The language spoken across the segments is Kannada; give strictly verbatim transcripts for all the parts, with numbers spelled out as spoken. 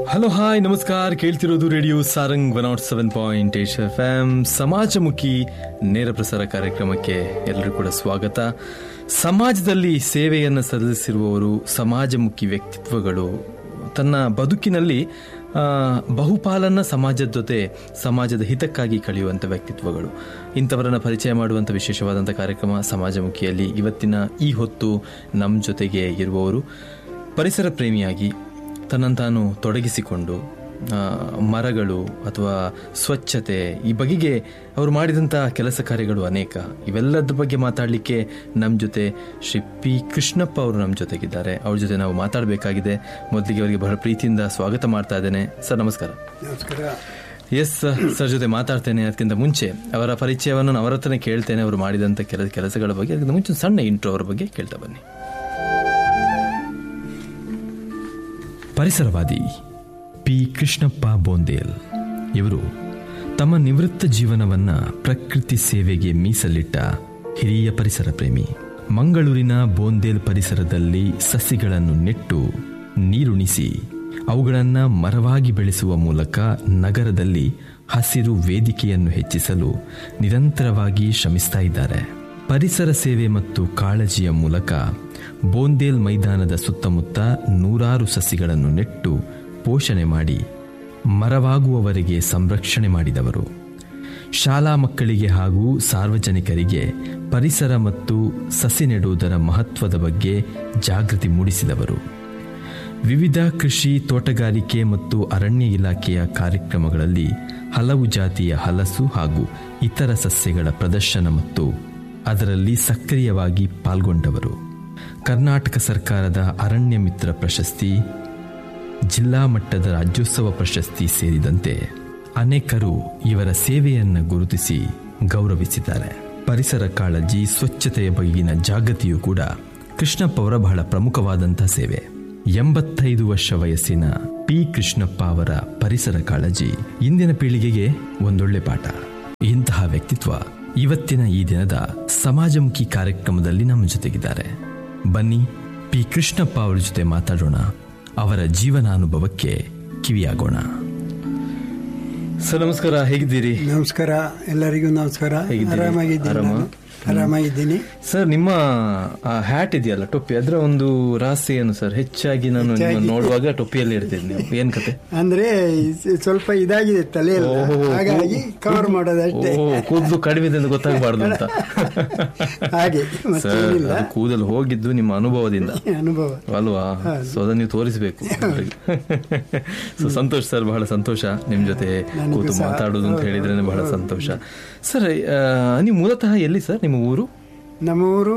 ಹಲೋ ಹಾಯ್ ನಮಸ್ಕಾರ. ಕೇಳ್ತಿರೋದು radio Sarang one not seven point eight F M ಸಮಾಜಮುಖಿ ನೇರ ಪ್ರಸಾರ ಕಾರ್ಯಕ್ರಮಕ್ಕೆ ಎಲ್ಲರೂ ಕೂಡ ಸ್ವಾಗತ. ಸಮಾಜದಲ್ಲಿ ಸೇವೆಯನ್ನು ಸಲ್ಲಿಸಿರುವವರು, ಸಮಾಜಮುಖಿ ವ್ಯಕ್ತಿತ್ವಗಳು, ತನ್ನ ಬದುಕಿನಲ್ಲಿ ಬಹುಪಾಲನ್ನ ಸಮಾಜದ ಜೊತೆ ಸಮಾಜದ ಹಿತಕ್ಕಾಗಿ ಕಳೆಯುವಂಥ ವ್ಯಕ್ತಿತ್ವಗಳು, ಇಂಥವರನ್ನು ಪರಿಚಯ ಮಾಡುವಂಥ ವಿಶೇಷವಾದಂಥ ಕಾರ್ಯಕ್ರಮ ಸಮಾಜಮುಖಿಯಲ್ಲಿ. ಇವತ್ತಿನ ಈ ಹೊತ್ತು ನಮ್ಮ ಜೊತೆಗೆ ಇರುವವರು ಪರಿಸರ ಪ್ರೇಮಿಯಾಗಿ ತನ್ನಂತಾನು ತೊಡಗಿಸಿಕೊಂಡು ಮರಗಳು ಅಥವಾ ಸ್ವಚ್ಛತೆ ಈ ಬಗೆಗೆ ಅವರು ಮಾಡಿದಂಥ ಕೆಲಸ ಕಾರ್ಯಗಳು ಅನೇಕ. ಇವೆಲ್ಲದ್ರ ಬಗ್ಗೆ ಮಾತಾಡಲಿಕ್ಕೆ ನಮ್ಮ ಜೊತೆ ಶ್ರೀ ಪಿ ಕೃಷ್ಣಪ್ಪ ಅವರು ನಮ್ಮ ಜೊತೆಗಿದ್ದಾರೆ. ಅವ್ರ ಜೊತೆ ನಾವು ಮಾತಾಡಬೇಕಾಗಿದೆ. ಮೊದಲಿಗೆ ಅವರಿಗೆ ಬಹಳ ಪ್ರೀತಿಯಿಂದ ಸ್ವಾಗತ ಮಾಡ್ತಾ ಇದ್ದೇನೆ. ಸರ್ ನಮಸ್ಕಾರ. ನಮಸ್ಕಾರ. ಎಸ್ ಸರ್ ಜೊತೆ ಮಾತಾಡ್ತೇನೆ. ಅದಕ್ಕಿಂತ ಮುಂಚೆ ಅವರ ಪರಿಚಯವನ್ನು ನಾನು ಅವರ ಹತ್ರನೇ ಕೇಳ್ತೇನೆ. ಅವರು ಮಾಡಿದಂಥ ಕೆಲ ಕೆಲಸಗಳ ಬಗ್ಗೆ ಅದಕ್ಕಿಂತ ಮುಂಚೆ ಸಣ್ಣ ಇಂಟ್ರೋ ಅವರ ಬಗ್ಗೆ ಕೇಳ್ತಾ ಬನ್ನಿ. ಪರಿಸರವಾದಿ ಪಿ ಕೃಷ್ಣಪ್ಪ ಬೋಂದೇಲ್ ಇವರು ತಮ್ಮ ನಿವೃತ್ತ ಜೀವನವನ್ನ ಪ್ರಕೃತಿ ಸೇವೆಗೆ ಮೀಸಲಿಟ್ಟ ಹಿರಿಯ ಪರಿಸರ ಪ್ರೇಮಿ. ಮಂಗಳೂರಿನ ಬೋಂದೇಲ್ ಪರಿಸರದಲ್ಲಿ ಸಸಿಗಳನ್ನು ನೆಟ್ಟು ನೀರುಣಿಸಿ ಅವುಗಳನ್ನು ಮರವಾಗಿ ಬೆಳೆಸುವ ಮೂಲಕ ನಗರದಲ್ಲಿ ಹಸಿರು ವೇದಿಕೆಯನ್ನು ಹೆಚ್ಚಿಸಲು ನಿರಂತರವಾಗಿ ಶ್ರಮಿಸ್ತಾ ಇದ್ದಾರೆ. ಪರಿಸರ ಸೇವೆ ಮತ್ತು ಕಾಳಜಿಯ ಮೂಲಕ ಬೋಂದೇಲ್ ಮೈದಾನದ ಸುತ್ತಮುತ್ತ ನೂರಾರು ಸಸಿಗಳನ್ನು ನೆಟ್ಟು ಪೋಷಣೆ ಮಾಡಿ ಮರವಾಗುವವರೆಗೆ ಸಂರಕ್ಷಣೆ ಮಾಡಿದವರು. ಶಾಲಾ ಮಕ್ಕಳಿಗೆ ಹಾಗೂ ಸಾರ್ವಜನಿಕರಿಗೆ ಪರಿಸರ ಮತ್ತು ಸಸಿ ನೆಡುವುದರ ಮಹತ್ವದ ಬಗ್ಗೆ ಜಾಗೃತಿ ಮೂಡಿಸಿದವರು. ವಿವಿಧ ಕೃಷಿ, ತೋಟಗಾರಿಕೆ ಮತ್ತು ಅರಣ್ಯ ಇಲಾಖೆಯ ಕಾರ್ಯಕ್ರಮಗಳಲ್ಲಿ ಹಲವು ಜಾತಿಯ ಹಲಸು ಹಾಗೂ ಇತರ ಸಸ್ಯಗಳ ಪ್ರದರ್ಶನ ಮತ್ತು ಅದರಲ್ಲಿ ಸಕ್ರಿಯವಾಗಿ ಪಾಲ್ಗೊಂಡವರು. ಕರ್ನಾಟಕ ಸರ್ಕಾರದ ಅರಣ್ಯ ಮಿತ್ರ ಪ್ರಶಸ್ತಿ, ಜಿಲ್ಲಾ ಮಟ್ಟದ ರಾಜ್ಯೋತ್ಸವ ಪ್ರಶಸ್ತಿ ಸೇರಿದಂತೆ ಅನೇಕರು ಇವರ ಸೇವೆಯನ್ನು ಗುರುತಿಸಿ ಗೌರವಿಸಿದ್ದಾರೆ. ಪರಿಸರ ಕಾಳಜಿ, ಸ್ವಚ್ಛತೆಯ ಬಗೆಗಿನ ಜಾಗೃತಿಯೂ ಕೂಡ ಕೃಷ್ಣಪ್ಪ ಅವರ ಬಹಳ ಪ್ರಮುಖವಾದಂತಹ ಸೇವೆ. ಎಂಬತ್ತೈದು ವರ್ಷ ವಯಸ್ಸಿನ ಪಿ ಕೃಷ್ಣಪ್ಪ ಅವರ ಪರಿಸರ ಕಾಳಜಿ ಇಂದಿನ ಪೀಳಿಗೆಗೆ ಒಂದೊಳ್ಳೆ ಪಾಠ. ಇಂತಹ ವ್ಯಕ್ತಿತ್ವ ಇವತ್ತಿನ ಈ ದಿನದ ಸಮಾಜಮುಖಿ ಕಾರ್ಯಕ್ರಮದಲ್ಲಿ ನಮ್ಮ ಜೊತೆಗಿದ್ದಾರೆ. ಬನ್ನಿ ಪಿ ಕೃಷ್ಣಪ್ಪ ಅವರ ಜೊತೆ ಮಾತಾಡೋಣ, ಅವರ ಜೀವನಾನುಭವಕ್ಕೆ ಕಿವಿಯಾಗೋಣ. ಸರ್ ನಮಸ್ಕಾರ, ಹೇಗಿದ್ದೀರಿ? ನಮಸ್ಕಾರ, ಎಲ್ಲರಿಗೂ ನಮಸ್ಕಾರ. ಆರಾಮಾಗಿದ್ದೀನಿ. ಆರಾಮಾಗಿದ್ದೀನಿ ಸರ್. ನಿಮ್ಮ ಹ್ಯಾಟ್ ಇದೆಯಲ್ಲ, ಟೊಪ್ಪಿ, ಅದರ ಒಂದು ರಹಸ್ಯ ಏನು ಸರ್? ಹೆಚ್ಚಾಗಿ ನಾನು ನೋಡುವಾಗ ಟೊಪ್ಪಿಯಲ್ಲಿ ಇರ್ತೀನಿ. ನೀವು ಏನ್ ಕತೆ? ಅಂದ್ರೆ ಸ್ವಲ್ಪ ಇದಾಗಿದೆ ತಲೆ, ಹಾಗಾಗಿ ಕವರ್ ಮಾಡೋದಷ್ಟೇ. ಕೂದಲು ಕಡಿಮೆ ಅಂತ ಗೊತ್ತಾಗಬಾರ್ದು ಅಂತ ಹಾಗೆ. ಕೂದಲು ಹೋಗಿದ್ದು ನಿಮ್ಮ ಅನುಭವದಿಂದ ಅನುಭವ ಅಲ್ವಾ? ಸೊ ಅದನ್ನು ನೀವು ತೋರಿಸಬೇಕು. ಸೊ ಸಂತೋಷ ಸರ್, ಬಹಳ ಸಂತೋಷ ನಿಮ್ ಜೊತೆ ಕೂತು ಮಾತಾಡೋದು ಅಂತ ಹೇಳಿದ್ರೆ ಬಹಳ ಸಂತೋಷ. ಸರ್ ನೀವು ಮೂಲತಃ ಎಲ್ಲಿ ಸರ್? ನಿಮ್ಮ ಊರು? ನಮ್ಮ ಊರು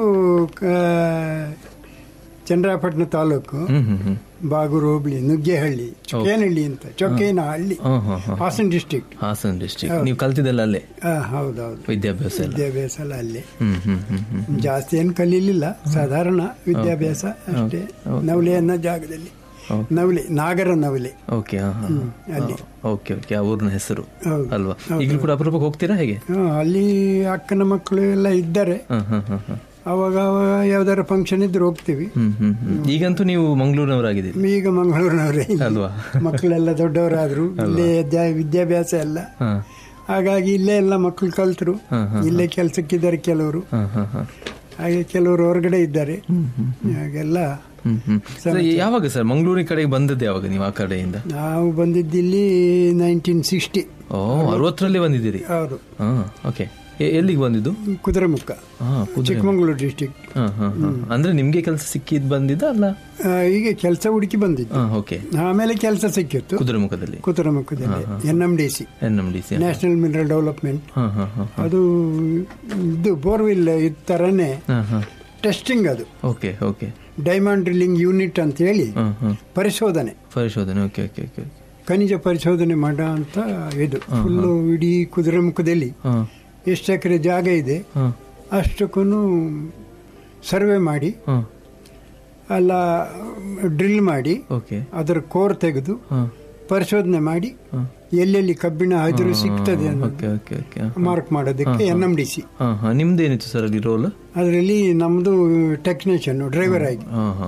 ಚನ್ನರಾಯಪಟ್ಟಣ ತಾಲೂಕು, ಬಾಗೂರು ಹೋಬಳಿ, ನುಗ್ಗೇಹಳ್ಳಿ, ಚೊಕ್ಕೇನಹಳ್ಳಿ ಅಂತ. ಚೊಕ್ಕೇನ ಹಳ್ಳಿ, ಹಾಸನ ಡಿಸ್ಟ್ರಿಕ್ಟ್. ಹಾಸನ ಡಿಸ್ಟ್ರಿಕ್ಟ್. ನೀವು ಕಲ್ತಿದ್ದಲ್ಲ ಅಲ್ಲೇ? ಹೌದೌದು, ವಿದ್ಯಾಭ್ಯಾಸ ವಿದ್ಯಾಭ್ಯಾಸ ಎಲ್ಲ ಅಲ್ಲೇ. ಜಾಸ್ತಿ ಏನು ಕಲೀಲಿಲ್ಲ, ಸಾಧಾರಣ ವಿದ್ಯಾಭ್ಯಾಸ ಅಷ್ಟೇ. ನವಲೆ ಅನ್ನೋ ಜಾಗದಲ್ಲಿ, ನವಲೆ, ನಾಗರ ನವಲೆ. ಓಕೆ ಅಲ್ಲಿ. ಓಕೆ ಓಕೆ, ಆ ಊರಿನ ಹೆಸರು ಅಲ್ವಾ? ಈಗಲೂ ಕೂಡ ಅಪರೂಪಕ್ಕೆ ಹೋಗ್ತೀರಾ ಹೇಗೆ? ಅಲ್ಲಿ ಅಕ್ಕನ ಮಕ್ಕಳು ಎಲ್ಲ ಇದ್ದಾರೆ. ಅವಾಗ ಯಾವ್ದಾರ ಫಂಕ್ಷನ್ ಇದ್ರೆ ಹೋಗ್ತೀವಿ. ಈಗಂತೂ ನೀವು ಮಂಗಳೂರಿನವರಾಗಿದ್ದೀರಿ. ಈಗ ಮಂಗಳೂರಿನವರೇ ಅಲ್ವಾ? ಮಕ್ಕಳೆಲ್ಲ ದೊಡ್ಡವರಾದ್ರು, ಇಲ್ಲೇ ವಿದ್ಯಾಭ್ಯಾಸ ಎಲ್ಲ, ಹಾಗಾಗಿ ಇಲ್ಲೇ ಎಲ್ಲ ಮಕ್ಕಳು ಕಲ್ತರು. ಇಲ್ಲೇ ಕೆಲ್ಸಕ್ಕಿದ್ದಾರೆ ಕೆಲವರು, ಹಾಗೆ ಕೆಲವರು ಹೊರಗಡೆ ಇದ್ದಾರೆ. ಹಾಗೆಲ್ಲ. ಯಾವಾಗ ಸರ್ ಮಂಗಳೂರಿನ ಕಡೆಗೆ ಬಂದದ್ದು? ಯಾವಾಗ ನೀವು ಆ ಕಡೆಯಿಂದ? ನಾವು ಬಂದಿದ್ದಿಲ್ಲಿ ನೈನ್ಟೀನ್ ಸಿಕ್ಸ್ಟಿ. ಓ, ಅರವತ್ತರಲ್ಲಿ ಬಂದಿದ್ದೀರಿ? ಹೌದು. ಓಕೆ. ಎಲ್ಲಿಗೆ ಬಂದಿದ್ದು? ಕುದುರೆಮುಖ, ಚಿಕ್ಕಮಗಳೂರು ಡಿಸ್ಟ್ರಿಕ್ಟ್. ಅಂದ್ರೆ ನಿಮ್ಗೆ ಕೆಲಸ ಸಿಕ್ಕಿದ್ ಬಂದಿದ್ದ ಅಲ್ಲ? ಈಗ ಕೆಲಸ ಹುಡುಕಿ ಬಂದಿದ್ದು. ಓಕೆ. ಆಮೇಲೆ ಕೆಲಸ ಸಿಕ್ಕಿತ್ತು ಕುದುರೆಮುಖದಲ್ಲಿ. ಕುದುರೆಮುಖದಲ್ಲಿ N M D C, N M D C national mineral development. ಅದು ಇದು ಬೋರ್ವೆಲ್ ತರನೇ ಟೆಸ್ಟಿಂಗ್. ಅದು okay okay. Diamond drilling unit ಅಂತ ಹೇಳಿ ಪರಿಶೋಧನೆ ಪರಿಶೋಧನೆ ಓಕೆ ಓಕೆ ಓಕೆ ಖನಿಜ ಪರಿಶೋಧನೆ ಮಾಡ ಅಂತ. ಇದು ಫುಲ್ಲು ಇಡೀ ಕುದುರೆಮುಖದಲ್ಲಿ ಎಷ್ಟು ಎಕರೆ ಜಾಗ ಇದೆ ಅಷ್ಟಕ್ಕೂ ಸರ್ವೆ ಮಾಡಿ, ಅಲ್ಲ ಡ್ರಿಲ್ ಮಾಡಿ, ಅದರ ಕೋರ್ ತೆಗೆದು ಪರಿಶೋಧನೆ ಮಾಡಿ ಎಲ್ಲೆಲ್ಲಿ ಕಬ್ಬಿಣ ಹದಿರು ಸಿಗ್ತದೆ ಮಾರ್ಕ್ ಮಾಡೋದಕ್ಕೆ N M D C. ನಿಮ್ದೇನಿತ್ತು sir ಅಲ್ಲಿ ರೋಲ್? ಅದರಲ್ಲಿ ನಮ್ದು ಟೆಕ್ನಿಷಿಯನ್ ಡ್ರೈವರ್ ಆಗಿ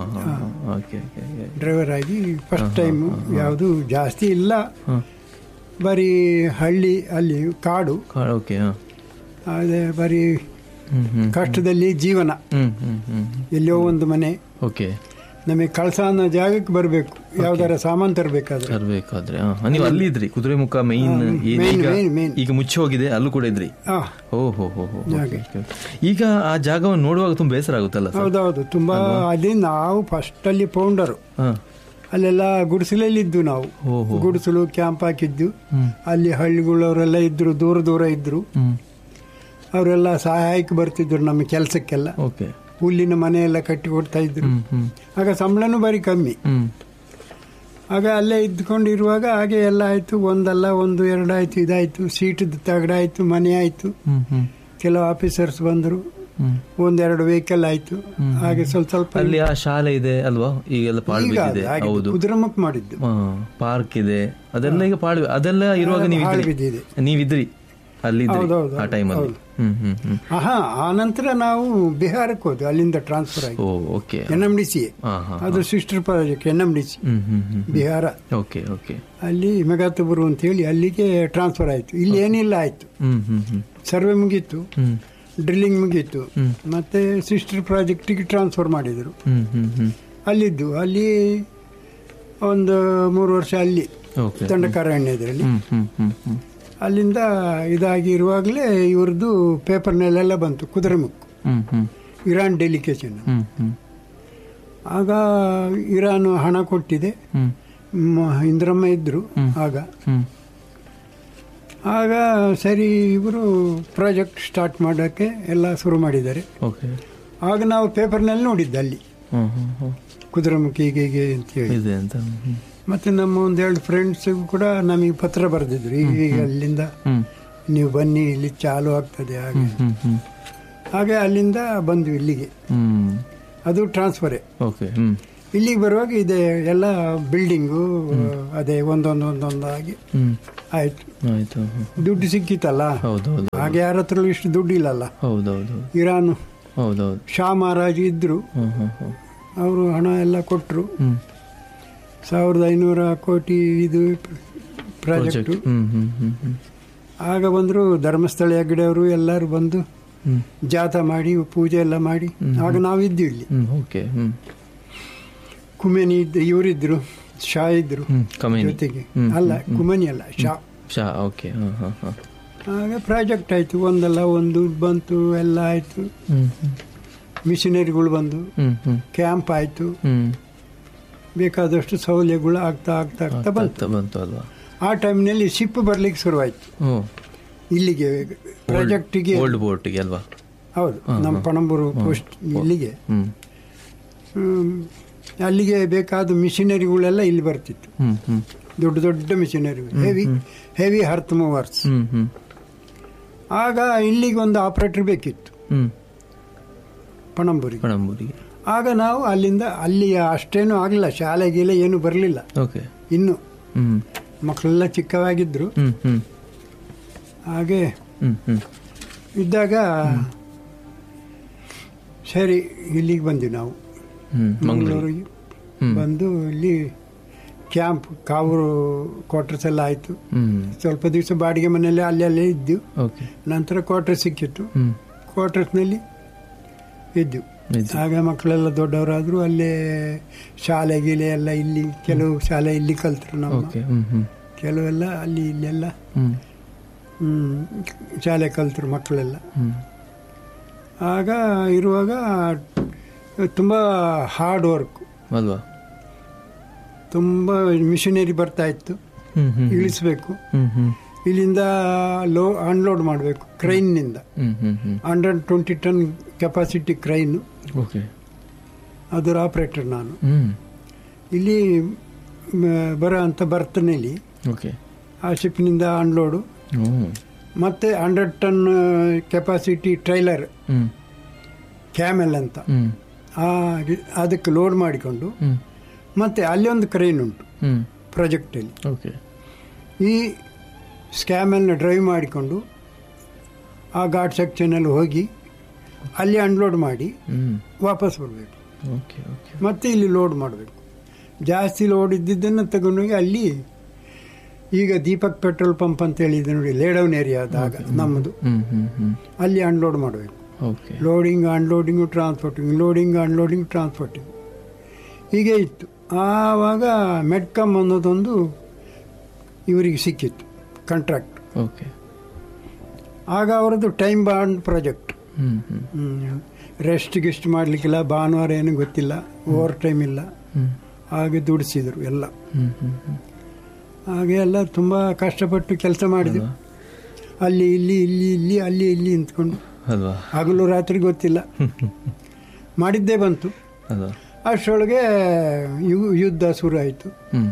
ಡ್ರೈವರ್ ಆಗಿ ಫಸ್ಟ್ ಟೈಮ್. ಯಾವುದು ಜಾಸ್ತಿ ಇಲ್ಲ, ಬರೀ ಹಳ್ಳಿ ಅಲ್ಲಿ ಕಾಡು, ಅದೇ ಬರೀ ಕಷ್ಟದಲ್ಲಿ ಜೀವನ. ಎಲ್ಲೋ ಒಂದು ಮನೆ, ನಮಗೆ ಕಳಸ ಅನ್ನೋ ಜಾಗಕ್ಕೆ ಬರಬೇಕು, ಯಾವ್ದಾರ ಸಾಮಾನು ತರಬೇಕಾದ್ರೆ ತರಬೇಕಾದ್ರೆ. ನೀವು ಅಲ್ಲಿ ಇದ್ರಿ ಕುದುರೆಮುಖ ಮೈನ್, ಈಗ ಮುಚ್ಚಿ ಹೋಗಿದೆ, ಅಲ್ಲೂ ಕೂಡ ಇದ್ರಿ? ಓಹೋ ಹೋ ಹೋ. ಈಗ ಆ ಜಾಗವನ್ನು ನೋಡುವಾಗ ತುಂಬಾ ಬೇಸರ ಆಗುತ್ತಲ್ಲ? ಹೌದೌದು, ತುಂಬಾ. ಅಲ್ಲಿ ನಾವು ಫಸ್ಟ್ ಅಲ್ಲಿ ಪೌಂಡರು, ಅಲ್ಲೆಲ್ಲ ಗುಡಿಸಲಲ್ಲಿ ಇದ್ದು ನಾವು. ಗುಡಿಸಲು ಕ್ಯಾಂಪ್ ಹಾಕಿದ್ದು, ಅಲ್ಲಿ ಹಳ್ಳಿಗಳವರೆಲ್ಲ ಇದ್ರು, ದೂರ ದೂರ ಇದ್ರು. ಅವರೆಲ್ಲ ಸಹಾಯಕ್ಕೆ ಬರ್ತಿದ್ರು ನಮ್ಮ ಕೆಲಸಕ್ಕೆಲ್ಲ. ಹುಲ್ಲಿನ ಮನೆಯೆಲ್ಲ ಕಟ್ಟಿ ಕೊಡ್ತಾ ಇದ್ರು. ಆಗ ಸಂಬಳನೂ ಬರೀ ಕಮ್ಮಿ. ಆಗ ಅಲ್ಲೇ ಇದ್ಕೊಂಡಿರುವಾಗ ಹಾಗೆ ಎಲ್ಲ ಆಯ್ತು. ಒಂದಲ್ಲ ಒಂದು ಎರಡಾಯ್ತು, ಇದಾಯ್ತು, ಸೀಟದ ತಗಡಾಯ್ತು, ಮನೆ ಆಯ್ತು, ಕೆಲವು ಆಫೀಸರ್ಸ್ ಬಂದರು, ಒಂದೆರಡು ವೆಹಿಕಲ್ ಆಯ್ತು. ಹಾಗೆ ಸ್ವಲ್ಪ ಸ್ವಲ್ಪ. ಅಲ್ಲಿ ಆ ಶಾಲೆ ಇದೆ ಅಲ್ವಾ, ಈಗೆಲ್ಲ ಪಾಳ್ಬಿದ್ದಿದೆ. ಹೌದು, ಕುದುರೆಮುಖ ಮಾಡಿದ್ದು ಪಾರ್ಕ್ ಇದೆ, ಅದೆಲ್ಲ ಈಗ ಪಾಳ್ವಿ. ಅದೆಲ್ಲ ಇರುವಾಗ ನೀವಿದ್ರಿ ನೀವಿದ್ರಿ ಅಲ್ಲಿ ಆ ಟೈಮಲ್ಲಿ? ಹಾ, ಆ ನಂತರ ನಾವು ಬಿಹಾರಕ್ಕೆ ಹೋದ್ವಿ, ಅಲ್ಲಿಂದ ಟ್ರಾನ್ಸ್ಫರ್ ಆಗಿ ಎನ್ ಎಂ ಡಿ ಸಿ. ಅದು sister project N M D C Bihar. ಅಲ್ಲಿ ಮೆಗಾತಬುರು ಅಂತ ಹೇಳಿ ಅಲ್ಲಿಗೆ ಟ್ರಾನ್ಸ್ಫರ್ ಆಯ್ತು. ಇಲ್ಲಿ ಏನಿಲ್ಲ ಆಯ್ತು, ಸರ್ವೆ ಮುಗೀತು, ಡ್ರಿಲ್ಲಿಂಗ್ ಮುಗೀತು, ಮತ್ತೆ ಸಿಸ್ಟರ್ ಪ್ರಾಜೆಕ್ಟಿಗೆ ಟ್ರಾನ್ಸ್ಫರ್ ಮಾಡಿದ್ರು. ಅಲ್ಲಿದ್ದು ಅಲ್ಲಿ ಒಂದು ಮೂರು ವರ್ಷ ಅಲ್ಲಿ ದಂಡಕಾರಣ್ಯದಲ್ಲಿ. ಅಲ್ಲಿಂದ ಇದಾಗಿ ಇರುವಾಗಲೇ ಇವ್ರದ್ದು ಪೇಪರ್ನಲ್ಲೆಲ್ಲ ಬಂತು ಕುದುರೆಮುಖ, ಇರಾನ್ ಡೆಲಿಗೇಷನ್. ಆಗ ಇರಾನ್ ಹಣ ಕೊಟ್ಟಿದೆ, ಇಂದ್ರಮ್ಮ ಇದ್ರು ಆಗ. ಆಗ ಸರಿ, ಇವರು ಪ್ರಾಜೆಕ್ಟ್ ಸ್ಟಾರ್ಟ್ ಮಾಡೋಕ್ಕೆ ಎಲ್ಲ ಶುರು ಮಾಡಿದ್ದಾರೆ. ಆಗ ನಾವು ಪೇಪರ್ನಲ್ಲಿ ನೋಡಿದ್ದೆ ಅಲ್ಲಿ ಕುದುರೆಮುಖ ಹೀಗೆ ಹೀಗೆ ಅಂತೇಳಿ. ಮತ್ತೆ ನಮ್ಮ ಒಂದೆರಡು ಫ್ರೆಂಡ್ಸ್ ಕೂಡ ನಮಗೆ ಪತ್ರ ಬರೆದಿದ್ರು, ಈಗ ಅಲ್ಲಿಂದ ನೀವು ಬನ್ನಿ, ಇಲ್ಲಿ ಚಾಲು ಆಗ್ತದೆ. ಹಾಗೆ ಹಾಗೆ ಅಲ್ಲಿಂದ ಬಂದ್ವಿ ಇಲ್ಲಿಗೆ. ಅದು ಟ್ರಾನ್ಸ್ಫರೇ. ಇಲ್ಲಿಗೆ ಬರುವಾಗ ಇದೆ ಎಲ್ಲ ಬಿಲ್ಡಿಂಗು, ಅದೇ ಒಂದೊಂದು ಒಂದೊಂದಾಗಿ ಆಯ್ತು. ದುಡ್ಡು ಸಿಕ್ಕಿತ್ತಲ್ಲ, ಹಾಗೆ ಯಾರ ಹತ್ರ ಇಷ್ಟು ದುಡ್ಡು ಇಲ್ಲಲ್ಲ. ಇರಾನು ಶಾ ಮಹಾರಾಜ್ ಇದ್ರು, ಅವರು ಹಣ ಎಲ್ಲ ಕೊಟ್ಟರು. ಸಾವಿರದ ಐನೂರ ಕೋಟಿ ಇದು ಪ್ರಾಜೆಕ್ಟು. ಆಗ ಬಂದರು ಧರ್ಮಸ್ಥಳ ಹೆಗ್ಗಡೆ ಅವರು, ಎಲ್ಲರೂ ಬಂದು ಜಾಥಾ ಮಾಡಿ ಪೂಜೆ ಎಲ್ಲ ಮಾಡಿ. ಆಗ ನಾವಿದ್ದು ಇಲ್ಲಿ. ಕುಮೇನಿ ಇದ್ದು, ಇವರಿದ್ರು, ಶಾ ಇದ್ರು ಜೊತೆಗೆ. ಅಲ್ಲ, ಕುಮೇನಿ ಅಲ್ಲ, ಶಾ ಶಾ ಆಗ ಪ್ರಾಜೆಕ್ಟ್ ಆಯ್ತು. ಒಂದಲ್ಲ ಒಂದು ಬಂತು, ಎಲ್ಲ ಆಯ್ತು. ಮಿಷನರಿಗಳು ಬಂದು, ಕ್ಯಾಂಪ್ ಆಯ್ತು, ಬೇಕಾದಷ್ಟು ಸೌಲಭ್ಯಗಳು ಆಗ್ತಾ ಆಗ್ತಾ ಆಗ್ತಾ ಬಂತು ಬಂತು ಅಲ್ವಾ. ಆ ಟೈಮ್ನಲ್ಲಿ ಶಿಪ್ ಬರ್ಲಿಕ್ಕೆ ಶುರುವಾಯ್ತು ಇಲ್ಲಿಗೆ, ಪ್ರಾಜೆಕ್ಟಿಗೆ, ಓಲ್ಡ್ ಬೋರ್ಟಿಗೆ ಅಲ್ವಾ. ಹೌದು, ನಮ್ಮ ಪಣಂಬೂರು ಪೋಸ್ಟ್ ಇಲ್ಲಿಗೆ. ಅಲ್ಲಿಗೆ ಬೇಕಾದ ಮಿಷನರಿಗಳೆಲ್ಲ ಇಲ್ಲಿ ಬರ್ತಿತ್ತು, ದೊಡ್ಡ ದೊಡ್ಡ ಮಿಷನರಿಗಳು, ಹೆವಿ ಹೆವಿ ಹರ್ತ್ ಮೂವರ್ಸ್. ಆಗ ಇಲ್ಲಿಗೆ ಒಂದು ಆಪರೇಟರ್ ಬೇಕಿತ್ತು ಪಣಂಬೂರಿಗೆ. ಪಣಂಬೂರಿಗೆ ಆಗ ನಾವು ಅಲ್ಲಿಂದ, ಅಲ್ಲಿ ಅಷ್ಟೇನು ಆಗಲಿಲ್ಲ, ಶಾಲೆ ಗೀಲೆ ಏನು ಬರಲಿಲ್ಲ ಇನ್ನು, ಮಕ್ಕಳೆಲ್ಲ ಚಿಕ್ಕವಾಗಿದ್ರು. ಹಾಗೆ ಇದ್ದಾಗ ಸರಿ ಇಲ್ಲಿಗೆ ಬಂದ್ವಿ ನಾವು, ಮಂಗಳೂರಿಗೆ ಬಂದು ಇಲ್ಲಿ ಕ್ಯಾಂಪ್, ಕಾವೂರು ಕ್ವಾರ್ಟರ್ಸ್ ಎಲ್ಲ ಆಯಿತು. ಸ್ವಲ್ಪ ದಿವಸ ಬಾಡಿಗೆ ಮನೆಯಲ್ಲೇ ಅಲ್ಲಿ ಅಲ್ಲೇ ಇದ್ದು, ನಂತರ ಕ್ವಾರ್ಟರ್ ಸಿಕ್ಕಿತ್ತು, ಕ್ವಾರ್ಟರ್ಸ್ನಲ್ಲಿ ಇದ್ದು. ಆಗ ಮಕ್ಕಳೆಲ್ಲ ದೊಡ್ಡವರಾದ್ರು, ಅಲ್ಲೇ ಶಾಲೆ ಗೀಲೆ ಎಲ್ಲ ಇಲ್ಲಿ, ಕೆಲವು ಶಾಲೆ ಇಲ್ಲಿ ಕಲ್ತರು ನಮ್ಮ, ಕೆಲವೆಲ್ಲ ಅಲ್ಲಿ ಇಲ್ಲೆಲ್ಲ ಶಾಲೆ ಕಲ್ತರು ಮಕ್ಕಳೆಲ್ಲ. ಆಗ ಇರುವಾಗ ತುಂಬ ಹಾರ್ಡ್ ವರ್ಕ್ ಅಲ್ವಾ, ತುಂಬ ಮಿಷನರಿ ಬರ್ತಾ ಇತ್ತು, ಇಳಿಸ್ಬೇಕು, ಇಲ್ಲಿಂದ ಲೋ ಅನ್ಲೋಡ್ ಮಾಡಬೇಕು ಕ್ರೈನ್ನಿಂದ. Hundred twenty ton capacity crane, ಅದರ ಆಪರೇಟರ್ ನಾನು. ಇಲ್ಲಿ ಬರೋ ಅಂಥ ಬರ್ತನಲ್ಲಿ ಆ ಶಿಪ್ನಿಂದ ಅನ್ಲೋಡು, ಮತ್ತೆ hundred ton capacity trailer camel ಅಂತ, ಅದಕ್ಕೆ ಲೋಡ್ ಮಾಡಿಕೊಂಡು, ಮತ್ತೆ ಅಲ್ಲಿ ಒಂದು ಕ್ರೈನ್ ಉಂಟು, ಪ್ರಾಜೆಕ್ಟಲ್ಲಿ. ಓಕೆ. ಈ ಸ್ಕ್ಯಾಮನ್ನು ಡ್ರೈವ್ ಮಾಡಿಕೊಂಡು ಆ ಘಾಟ್ ಸೆಕ್ಷನಲ್ಲಿ ಹೋಗಿ ಅಲ್ಲಿ ಅನ್ಲೋಡ್ ಮಾಡಿ ವಾಪಸ್ ಬರಬೇಕು. Okay okay. ಮತ್ತೆ ಇಲ್ಲಿ ಲೋಡ್ ಮಾಡಬೇಕು. ಜಾಸ್ತಿ ಲೋಡ್ ಇದ್ದಿದ್ದನ್ನು ತಗೊಂಡೋಗಿ ಅಲ್ಲಿ ಈಗ ದೀಪಕ್ ಪೆಟ್ರೋಲ್ ಪಂಪ್ ಅಂತ ಹೇಳಿದೆ ನೋಡಿ, ಲೇಡೌನ್ ಏರಿಯಾದಾಗ ನಮ್ಮದು, ಅಲ್ಲಿ ಅನ್ಲೋಡ್ ಮಾಡಬೇಕು. Loading unloading transporting, loading unloading transporting ಹೀಗೆ ಇತ್ತು. ಆವಾಗ ಮೆಡ್ಕಮ್ ಅನ್ನೋದೊಂದು ಇವರಿಗೆ ಸಿಕ್ಕಿತ್ತು ಕಾಂಟ್ರಾಕ್ಟ್. ಓಕೆ. ಆಗ ಅವರದ್ದು time bond project. Rest guest ಮಾಡಲಿಕ್ಕಿಲ್ಲ, ಭಾನುವಾರ ಏನು ಗೊತ್ತಿಲ್ಲ, ಓವರ್ ಟೈಮ್ ಇಲ್ಲ, ಹಾಗೆ ದುಡಿಸಿದರು ಎಲ್ಲ. ಹಾಗೆ ಎಲ್ಲ ತುಂಬ ಕಷ್ಟಪಟ್ಟು ಕೆಲಸ ಮಾಡಿದ್ರು. ಅಲ್ಲಿ ಇಲ್ಲಿ ಇಲ್ಲಿ ಇಲ್ಲಿ ಅಲ್ಲಿ ಇಲ್ಲಿ ನಿಂತ್ಕೊಂಡು ಹಗಲು ರಾತ್ರಿ ಗೊತ್ತಿಲ್ಲ ಮಾಡಿದ್ದೇ ಬಂತು. ಅಷ್ಟರೊಳಗೆ ಯು ಯುದ್ಧ ಶುರು ಆಯಿತು.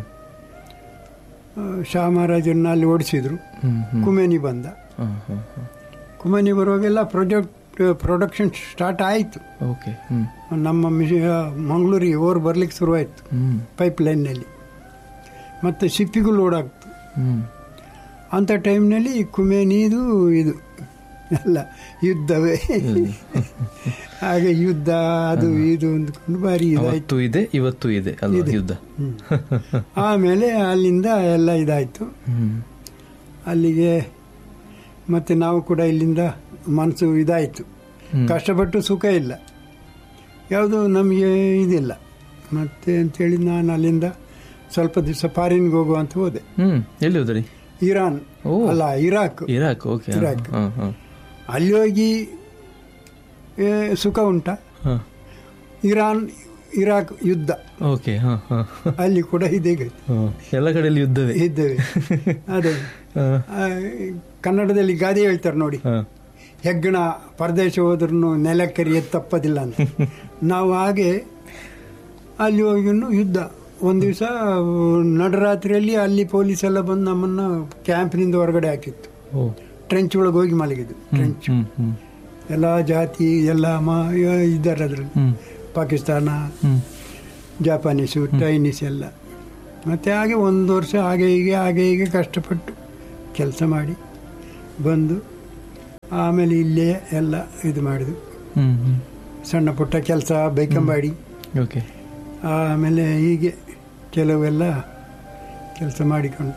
ಶಾ ಮಹಾರಾಜರನ್ನ ಅಲ್ಲಿ ಓಡಿಸಿದ್ರು. ಕುಮೇನಿ ಬಂದ. ಕುಮೇನಿ ಬರುವಾಗೆಲ್ಲ ಪ್ರಾಜೆಕ್ಟ್ ಪ್ರೊಡಕ್ಷನ್ ಸ್ಟಾರ್ಟ್ ಆಯಿತು. ನಮ್ಮ ಮಂಗಳೂರಿಗೆ ಓರ್ ಬರ್ಲಿಕ್ಕೆ ಶುರುವಾಯಿತು ಪೈಪ್ ಲೈನ್ನಲ್ಲಿ. ಮತ್ತು ಶಿಪ್ಪಿಗೂ ಲೋಡ್ ಆಗ್ತು. ಅಂಥ ಟೈಮ್ನಲ್ಲಿ ಕುಮೇನಿದು ಇದು ಎಲ್ಲ ಯುದ್ಧವೇ. ಹಾಗೆ ಯುದ್ಧ ಅದು ಇದು ಅಂದ್ಕೊಂಡು ಭಾರಿ ಇದಾಯಿತು. ಇದೆ ಇವತ್ತು ಇದೆ ಯುದ್ಧ. ಆಮೇಲೆ ಅಲ್ಲಿಂದ ಎಲ್ಲ ಇದಾಯಿತು. ಅಲ್ಲಿಗೆ ಮತ್ತೆ ನಾವು ಕೂಡ ಇಲ್ಲಿಂದ ಮನಸ್ಸು ಇದಾಯಿತು. ಕಷ್ಟಪಟ್ಟು ಸುಖ ಇಲ್ಲ, ಯಾವುದು ನಮಗೆ ಇದಿಲ್ಲ. ಮತ್ತೆ ಅಂತೇಳಿ ನಾನು ಅಲ್ಲಿಂದ ಸ್ವಲ್ಪ ದಿವಸ ಫಾರಿನ್ಗೆ ಹೋಗುವಂತ ಹೋದೆ. ಎಲ್ಲಿ ಹೋದ್ರಿ? ಇರಾನ್ ಅಲ್ಲ, ಇರಾಕ್. ಇರಾಕ್ ಇರಾಕ್ ಅಲ್ಲಿ ಹೋಗಿ ಸುಖ ಉಂಟ. ಇರಾನ್ ಇರಾಕ್ ಯುದ್ಧ. ಓಕೆ. ಅಲ್ಲಿ ಕೂಡ ಇದೇ ಎಲ್ಲ ಕಡೆಯಲ್ಲಿ ಯುದ್ಧವೇ ಇದ್ದೇವೆ. ಅದೇ ಕನ್ನಡದಲ್ಲಿ ಗಾದೆ ಹೇಳ್ತಾರೆ ನೋಡಿ, ಹೆಗ್ಗಣ ಪರದೇಶ ಹೋದ್ರೂ ನೆಲಕ್ಕರಿಯ ತಪ್ಪದಿಲ್ಲ ಅಂತ. ನಾವು ಹಾಗೆ ಅಲ್ಲಿ ಹೋಗಿ ಯುದ್ಧ. ಒಂದು ದಿವಸ ನಡರಾತ್ರಿಯಲ್ಲಿ ಅಲ್ಲಿ ಪೊಲೀಸ್ ಎಲ್ಲ ಬಂದು ನಮ್ಮನ್ನು ಕ್ಯಾಂಪ್ನಿಂದ ಹೊರಗಡೆ ಹಾಕಿತ್ತು. ಟ್ರೆಂಚ್ ಒಳಗೆ ಹೋಗಿ ಮಲಗಿದ್ದು. ಟ್ರೆಂಚ್ ಎಲ್ಲ ಜಾತಿ ಎಲ್ಲ ಮಾ ಇದ್ದಾರೆ ಅದರಲ್ಲಿ, ಪಾಕಿಸ್ತಾನ, ಜಪಾನೀಸು, ಚೈನೀಸ್ ಎಲ್ಲ. ಮತ್ತು ಹಾಗೆ ಒಂದು ವರ್ಷ ಹಾಗೆ ಹೀಗೆ ಹಾಗೆ ಹೀಗೆ ಕಷ್ಟಪಟ್ಟು ಕೆಲಸ ಮಾಡಿ ಬಂದು ಆಮೇಲೆ ಇಲ್ಲೇ ಎಲ್ಲ ಇದು ಮಾಡಿದ್ವು. ಸಣ್ಣ ಪುಟ್ಟ ಕೆಲಸ ಬೈಕಂಬಾಡಿ. ಓಕೆ. ಆಮೇಲೆ ಹೀಗೆ ಕೆಲವೆಲ್ಲ ಕೆಲಸ ಮಾಡಿಕೊಂಡು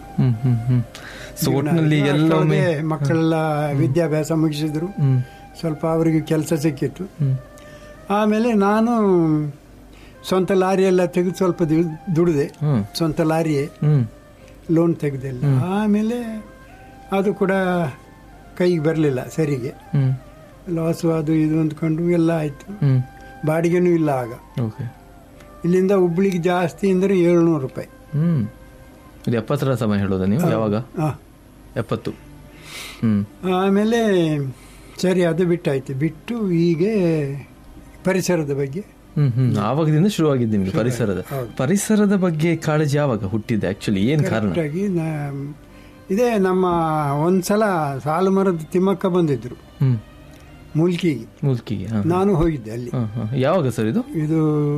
ಮಕ್ಕಳೆಲ್ಲ ವಿದ್ಯಾಭ್ಯಾಸ ಮುಗಿಸಿದ್ರು. ಸ್ವಲ್ಪ ಅವರಿಗೆ ಕೆಲಸ ಸಿಕ್ಕಿತ್ತು. ಆಮೇಲೆ ನಾನು ಸ್ವಂತ ಲಾರಿ ಎಲ್ಲ ತೆಗೆದು ಸ್ವಲ್ಪ ದುಡಿದೆ. ಸ್ವಂತ ಲಾರಿಯೇ ಲೋನ್ ತೆಗೆದಿಲ್ಲ. ಆಮೇಲೆ ಅದು ಕೂಡ ಕೈಗೆ ಬರಲಿಲ್ಲ ಸರಿಗೆ. ಲಾಸು ಅದು ಇದು ಅಂದ್ಕೊಂಡು ಎಲ್ಲ ಆಯಿತು. ಬಾಡಿಗೆನೂ ಇಲ್ಲ ಆಗ. ಇಲ್ಲಿಂದ ಹುಬ್ಳಿಗೆ ಜಾಸ್ತಿ ಅಂದರೆ ಏಳ್ನೂರು ರೂಪಾಯಿ. ಇದು ಎಪ್ಪತ್ತರ ಸಮಯ ಹೇಳೋದ ನೀವು? ಯಾವಾಗ? ಎಪ್ಪತ್ತು. ಆಮೇಲೆ ಸರಿ ಅದು ಬಿಟ್ಟಾಯ್ತು. ಬಿಟ್ಟು ಹೀಗೆ ಪರಿಸರದ ಬಗ್ಗೆ ಆವಾಗದಿಂದ ಶುರುವಾಗಿದ್ದು ನಿಮಗೆ ಪರಿಸರದ ಪರಿಸರದ ಬಗ್ಗೆ ಕಾಳಜಿ ಯಾವಾಗ ಹುಟ್ಟಿದೆ? ಆಕ್ಚುಲಿ ಏನು ಕಾರಣ? ಇದೇ ನಮ್ಮ ಒಂದ್ಸಲ ಸಾಲು ಮರದ ತಿಮ್ಮಕ್ಕ ಬಂದಿದ್ರು ಮುಲ್ಕಿಗೆ. ಮುಲ್ಕಿಗೆ ನಾನು ಹೋಗಿದ್ದೆ ಅಲ್ಲಿ. ಯಾವಾಗ ಸರ್ ಇದು? ಇದು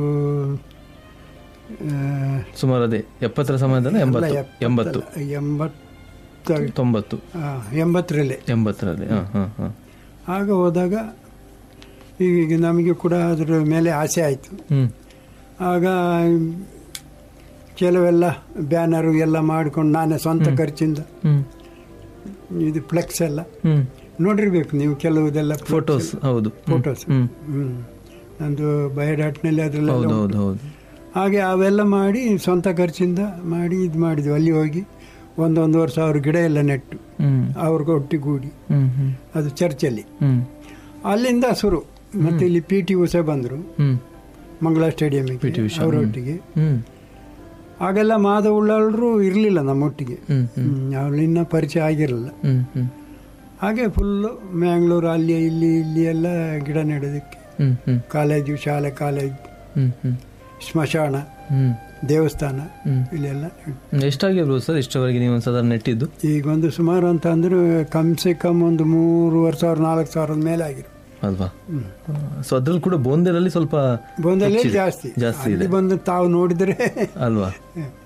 ಸುಮಾರು ಅದೇ ಎಪ್ಪತ್ತರ ಸಮಯದಲ್ಲಿ ಎಂಬತ್ತು ಎಂಬತ್ತು ಎಂಬತ್ತು ತೊಂಬತ್ತು ಎಂಬತ್ತರಲ್ಲಿ ಎಂಬತ್ತರಲ್ಲಿ ಆಗ ಹೋದಾಗ ಈಗ ನಮಗೆ ಕೂಡ ಅದರ ಮೇಲೆ ಆಸೆ ಆಯಿತು. ಆಗ ಕೆಲವೆಲ್ಲ ಬ್ಯಾನರು ಎಲ್ಲ ಮಾಡ್ಕೊಂಡು ನಾನೇ ಸ್ವಂತ ಖರ್ಚಿಂದ ಇದು ಫ್ಲೆಕ್ಸ್ ಎಲ್ಲ ನೋಡಿರ್ಬೇಕು ನೀವು, ಕೆಲವುದೆಲ್ಲ ಫೋಟೋಸ್. ಹೌದು, ಫೋಟೋಸ್. ಹ್ಮ್ ನಂದು ಬಯೋಡಾಟ್ನಲ್ಲಿ ಅದರಲ್ಲ. ಹಾಗೆ ಅವೆಲ್ಲ ಮಾಡಿ ಸ್ವಂತ ಖರ್ಚಿಂದ ಮಾಡಿ ಇದು ಮಾಡಿದ್ವಿ. ಅಲ್ಲಿ ಹೋಗಿ ಒಂದೊಂದುವರೆ ಸಾವಿರ ಗಿಡ ಎಲ್ಲ ನೆಟ್ಟು ಅವ್ರಿಗೆ ಒಟ್ಟಿಗೂಡಿ ಅದು ಚರ್ಚಲ್ಲಿ. ಅಲ್ಲಿಂದ ಶುರು. ಮತ್ತೆ ಇಲ್ಲಿ ಪಿ ಟಿ ಉಷಾ ಬಂದರು ಮಂಗಳ ಸ್ಟೇಡಿಯಂಗೆ ಅವರೊಟ್ಟಿಗೆ. ಆಗೆಲ್ಲ ಮಾಧವುಳ್ಳರು ಇರಲಿಲ್ಲ ನಮ್ಮೊಟ್ಟಿಗೆ, ಅವಳಿನ್ನ ಪರಿಚಯ ಆಗಿರಲಿಲ್ಲ. ಹಾಗೆ ಫುಲ್ಲು ಮ್ಯಾಂಗ್ಳೂರು ಅಲ್ಲಿ ಇಲ್ಲಿ ಇಲ್ಲಿ ಎಲ್ಲ ಗಿಡ ನೆಡೋದಕ್ಕೆ ಕಾಲೇಜು, ಶಾಲೆ, ಕಾಲೇಜು, ಸ್ಮಶಾನ, ದೇವಸ್ಥಾನ ಇಲ್ಲೆಲ್ಲ. ಎಷ್ಟಾಗಿರ್ಬೋದು ಸರ್ ಇಷ್ಟವರೆಗೆ ನೀವು ಸಾಧಾರಣ ನೆಟ್ಟಿದ್ದು? ಈಗ ಒಂದು ಸುಮಾರು ಅಂತ ಅಂದ್ರೆ ಕಮ್ಸೆ ಕಮ್ ಒಂದು ಮೂರುವರೆ ಸಾವಿರ ನಾಲ್ಕು ಸಾವಿರದ ಮೇಲೆ ಆಗಿರೋ ಅಲ್ವಾ? ಸೊ ಅದ್ರಲ್ಲಿ ಕೂಡ ಬೋಂದೆಲಲ್ಲಿ ಸ್ವಲ್ಪ ಬೋಂದೆಲಲ್ಲಿ ಜಾಸ್ತಿ ಜಾಸ್ತಿ ಇದೆ. ಬಂದು ತಾವು ನೋಡಿದ್ರೆ ಅಲ್ವಾ?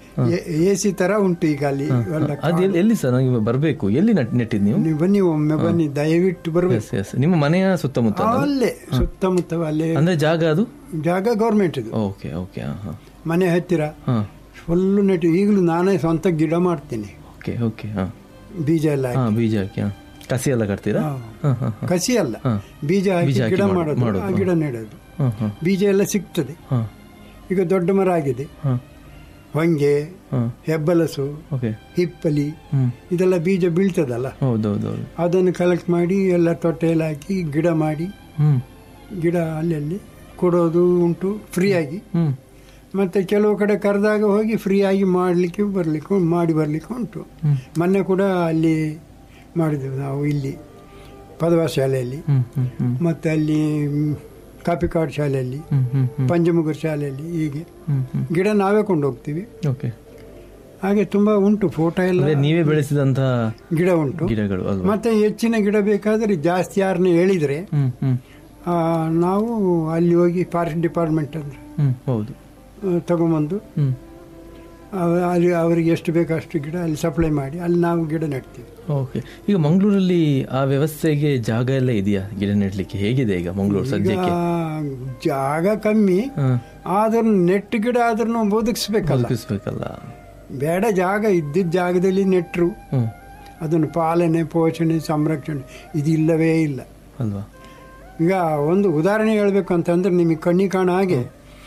ಎ ಸಿ ತರ ಉಂಟು ಈಗ ಅಲ್ಲಿ. ಅದು ಎಲ್ಲಿ ಸರ್ ನನಗೆ ಬರಬೇಕು, ಎಲ್ಲಿ ನೆಟ್ಟಿದ್ ನೀವು? ನೀವು ಬನ್ನಿ ಒಮ್ಮೆ ಬನ್ನಿ, ದಯವಿಟ್ಟು ಬರಬೇಕು. ನಿಮ್ಮ ಮನೆಯ ಸುತ್ತಮುತ್ತ? ಅಲ್ಲೇ ಸುತ್ತಮುತ್ತ ಅಲ್ಲೇ. ಅಂದ್ರೆ ಜಾಗ ಅದು ಜಾಗ ಗೌರ್ಮೆಂಟ್ ಇದು. Okay okay. ಮನೆ ಹತ್ತಿರ ಫುಲ್ಲು ನೆಟ್ಟು. ಈಗಲೂ ನಾನೇ ಸ್ವಂತ ಗಿಡ ಮಾಡ್ತೀನಿ. Okay okay. ಬೀಜ ಎಲ್ಲ ಬೀಜ ಹಾಕಿ ಕಸಿ ಎಲ್ಲ ಕಟ್ತೀರಾ? ಕಸಿ ಅಲ್ಲ, ಬೀಜ ಹಾಕಿ ಗಿಡ ಮಾಡೋದು, ಆ ಗಿಡ ನೆಡೋದು. ಬೀಜ ಎಲ್ಲ ಸಿಗ್ತದೆ. ಈಗ ದೊಡ್ಡ ಮರ ಆಗಿದೆ. ಹೊಂಗೆ, ಹೆಬ್ಬಲಸು, ಹಿಪ್ಪಲಿ ಇದೆಲ್ಲ ಬೀಜ ಬೀಳ್ತದಲ್ಲ, ಅದನ್ನು ಕಲೆಕ್ಟ್ ಮಾಡಿ ಎಲ್ಲ ತೊಟ್ಟೆಯಲ್ಲಿ ಹಾಕಿ ಗಿಡ ಮಾಡಿ ಗಿಡ ಅಲ್ಲಲ್ಲಿ ಕೊಡೋದು ಉಂಟು ಫ್ರೀಯಾಗಿ. ಮತ್ತೆ ಕೆಲವು ಕಡೆ ಕರೆದಾಗ ಹೋಗಿ ಫ್ರೀಯಾಗಿ ಮಾಡಲಿಕ್ಕೆ ಬರಲಿಕ್ಕೆ ಮಾಡಿ ಬರಲಿಕ್ಕೆ ಉಂಟು. ಮೊನ್ನೆ ಕೂಡ ಅಲ್ಲಿ ಮಾಡಿದೆವು ನಾವು, ಇಲ್ಲಿ ಪದವ ಶಾಲೆಯಲ್ಲಿ, ಮತ್ತೆ ಅಲ್ಲಿ ಕಾಪಿಕಾಡ್ ಶಾಲೆಯಲ್ಲಿ, ಪಂಚಮುಖರ್ ಶಾಲೆಯಲ್ಲಿ. ಹೀಗೆ ಗಿಡ ನಾವೇ ಕೊಂಡು ಹೋಗ್ತೀವಿ. ಹಾಗೆ ತುಂಬಾ ಉಂಟು. ಫೋಟೋ ಎಲ್ಲ ನೀವೇ ಬೆಳೆಸಿದಂತ ಗಿಡ ಉಂಟು. ಮತ್ತೆ ಹೆಚ್ಚಿನ ಗಿಡ ಬೇಕಾದ್ರೆ ಜಾಸ್ತಿ ಯಾರನ್ನ ಹೇಳಿದ್ರೆ ನಾವು ಅಲ್ಲಿ ಹೋಗಿ ಫಾರೆಸ್ಟ್ ಡಿಪಾರ್ಟ್ಮೆಂಟ್ ಅಂದ್ರೆ ಹೌದು ತಗೊಂಬಂದು ಅಲ್ಲಿ ಅವರಿಗೆ ಎಷ್ಟು ಬೇಕು ಅಷ್ಟು ಗಿಡ ಅಲ್ಲಿ ಸಪ್ಲೈ ಮಾಡಿ ಅಲ್ಲಿ ನಾವು ಗಿಡ ನೆಡ್ತೀವಿ. ಓಕೆ. ಈಗ ಮಂಗಳೂರಲ್ಲಿ ಆ ವ್ಯವಸ್ಥೆಗೆ ಜಾಗ ಎಲ್ಲ ಇದೆಯಾ ಗಿಡ ನೆಡ್ಲಿಕ್ಕೆ? ಹೇಗಿದೆ ಈಗ ಮಂಗಳೂರು ಸದ್ಯಕ್ಕೆ? ಜಾಗ ಕಮ್ಮಿ ಆದ್ರೂ ನೆಟ್ಟು ಗಿಡ ಆದ್ರೂ ಬದುಕಿಸ್ಬೇಕಲ್ಲ. ಬದುಕಿಸ್ಬೇಕಲ್ಲ. ಬೇಡ, ಜಾಗ ಇದ್ದಿದ್ದ ಜಾಗದಲ್ಲಿ ನೆಟ್ಟರು ಅದನ್ನು ಪಾಲನೆ, ಪೋಷಣೆ, ಸಂರಕ್ಷಣೆ ಇದಿಲ್ಲವೇ ಇಲ್ಲ ಅಲ್ವಾ? ಈಗ ಒಂದು ಉದಾಹರಣೆ ಹೇಳ್ಬೇಕು ಅಂತಂದ್ರೆ ನಿಮಗೆ ಕಣ್ಣಿ ಕಾಣ ಹಾಗೆ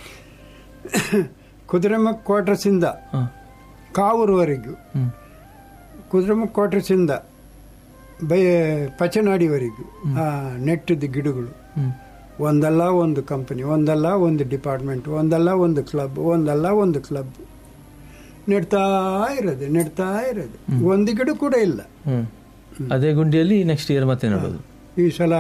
ಕುದುರೆಮುಖ ಕ್ವಾರ್ಟರ್ಸಿಂದ ಕಾವೂರುವರೆಗೂ, ಕುದುರೆಮುಖ ಕ್ವಾರ್ಟರ್ಸಿಂದ ಬೈ ಪಚನಾಡಿವರೆಗೂ ಆ ನೆಟ್ಟಿದ್ದ ಗಿಡಗಳು ಒಂದಲ್ಲ ಒಂದು ಕಂಪನಿ, ಒಂದಲ್ಲ ಒಂದು ಡಿಪಾರ್ಟ್ಮೆಂಟ್, ಒಂದಲ್ಲ ಒಂದು ಕ್ಲಬ್, ಒಂದಲ್ಲ ಒಂದು ಕ್ಲಬ್ ನೆಡ್ತಾ ಇರೋದು ನೆಡ್ತಾ ಇರೋದು ಒಂದು ಗಿಡ ಕೂಡ ಇಲ್ಲ. ಅದೇ ಗುಂಡಿಯಲ್ಲಿ ನೆಕ್ಸ್ಟ್ ಇಯರ್ ಮತ್ತೆ ನೋಡೋದು. ಈ ಸಲ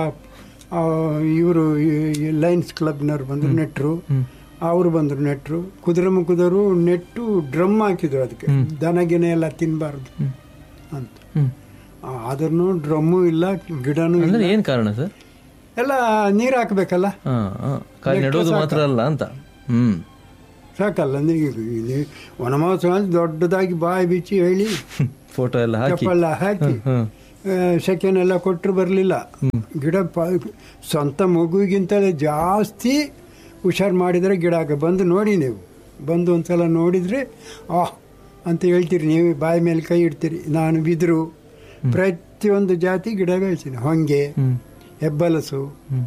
ಇವರು ಲಯನ್ಸ್ ಕ್ಲಬ್ನವ್ರು ಬಂದ್ರು ನೆಟ್ರು, ಅವರು ಬಂದ್ರು ನೆಟ್ರು. ಕುದುರೆಮುಖದವರು ನೆಟ್ಟು ಡ್ರಮ್ ಹಾಕಿದ್ರು ಅದಕ್ಕೆ, ದನಗಿನ ಎಲ್ಲ ತಿನ್ಬಾರ್ದು ಅಂತ. ಆದ್ರೂ ಡ್ರಮ್ಮು ಇಲ್ಲ, ಗಿಡನೂ ಇಲ್ಲ. ಏನ್ ಕಾರಣ ಸರ್? ಎಲ್ಲ ನೀರ್ ಹಾಕ್ಬೇಕಲ್ಲ, ನೆಡೋದು ಮಾತ್ರ ಅಲ್ಲ ಅಂತ. ಹ್ಮ್ ಸಾಕಲ್ಲ. ವನಮಹೋತ್ಸವ ದೊಡ್ಡದಾಗಿ ಬಾಯಿ ಬಿಚ್ಚಿ ಹೇಳಿ ಫೋಟೋ ಎಲ್ಲ ಚಪ್ಪಲ್ಲ ಹಾಕಿ ಸೆಕೆಂಡ್ ಎಲ್ಲ ಕೊಟ್ಟರು ಬರಲಿಲ್ಲ. ಗಿಡ ಸ್ವಂತ ಮಗುವಿಗಿಂತಲೇ ಜಾಸ್ತಿ ಹುಷಾರು ಮಾಡಿದರೆ ಗಿಡ ಬಂದು ನೋಡಿ, ನೀವು ಬಂದು ಒಂದ್ಸಲ ನೋಡಿದರೆ ಆಹ್ ಅಂತ ಹೇಳ್ತೀರಿ, ನೀವು ಬಾಯಿ ಮೇಲೆ ಕೈ ಇಡ್ತೀರಿ. ನಾನು ಬಿದಿರು ಪ್ರತಿಯೊಂದು ಜಾತಿ ಗಿಡ ಬೆಳೆಸಿನಿ. ಹೊಂಗೆ, ಹೆಬ್ಬಲಸು,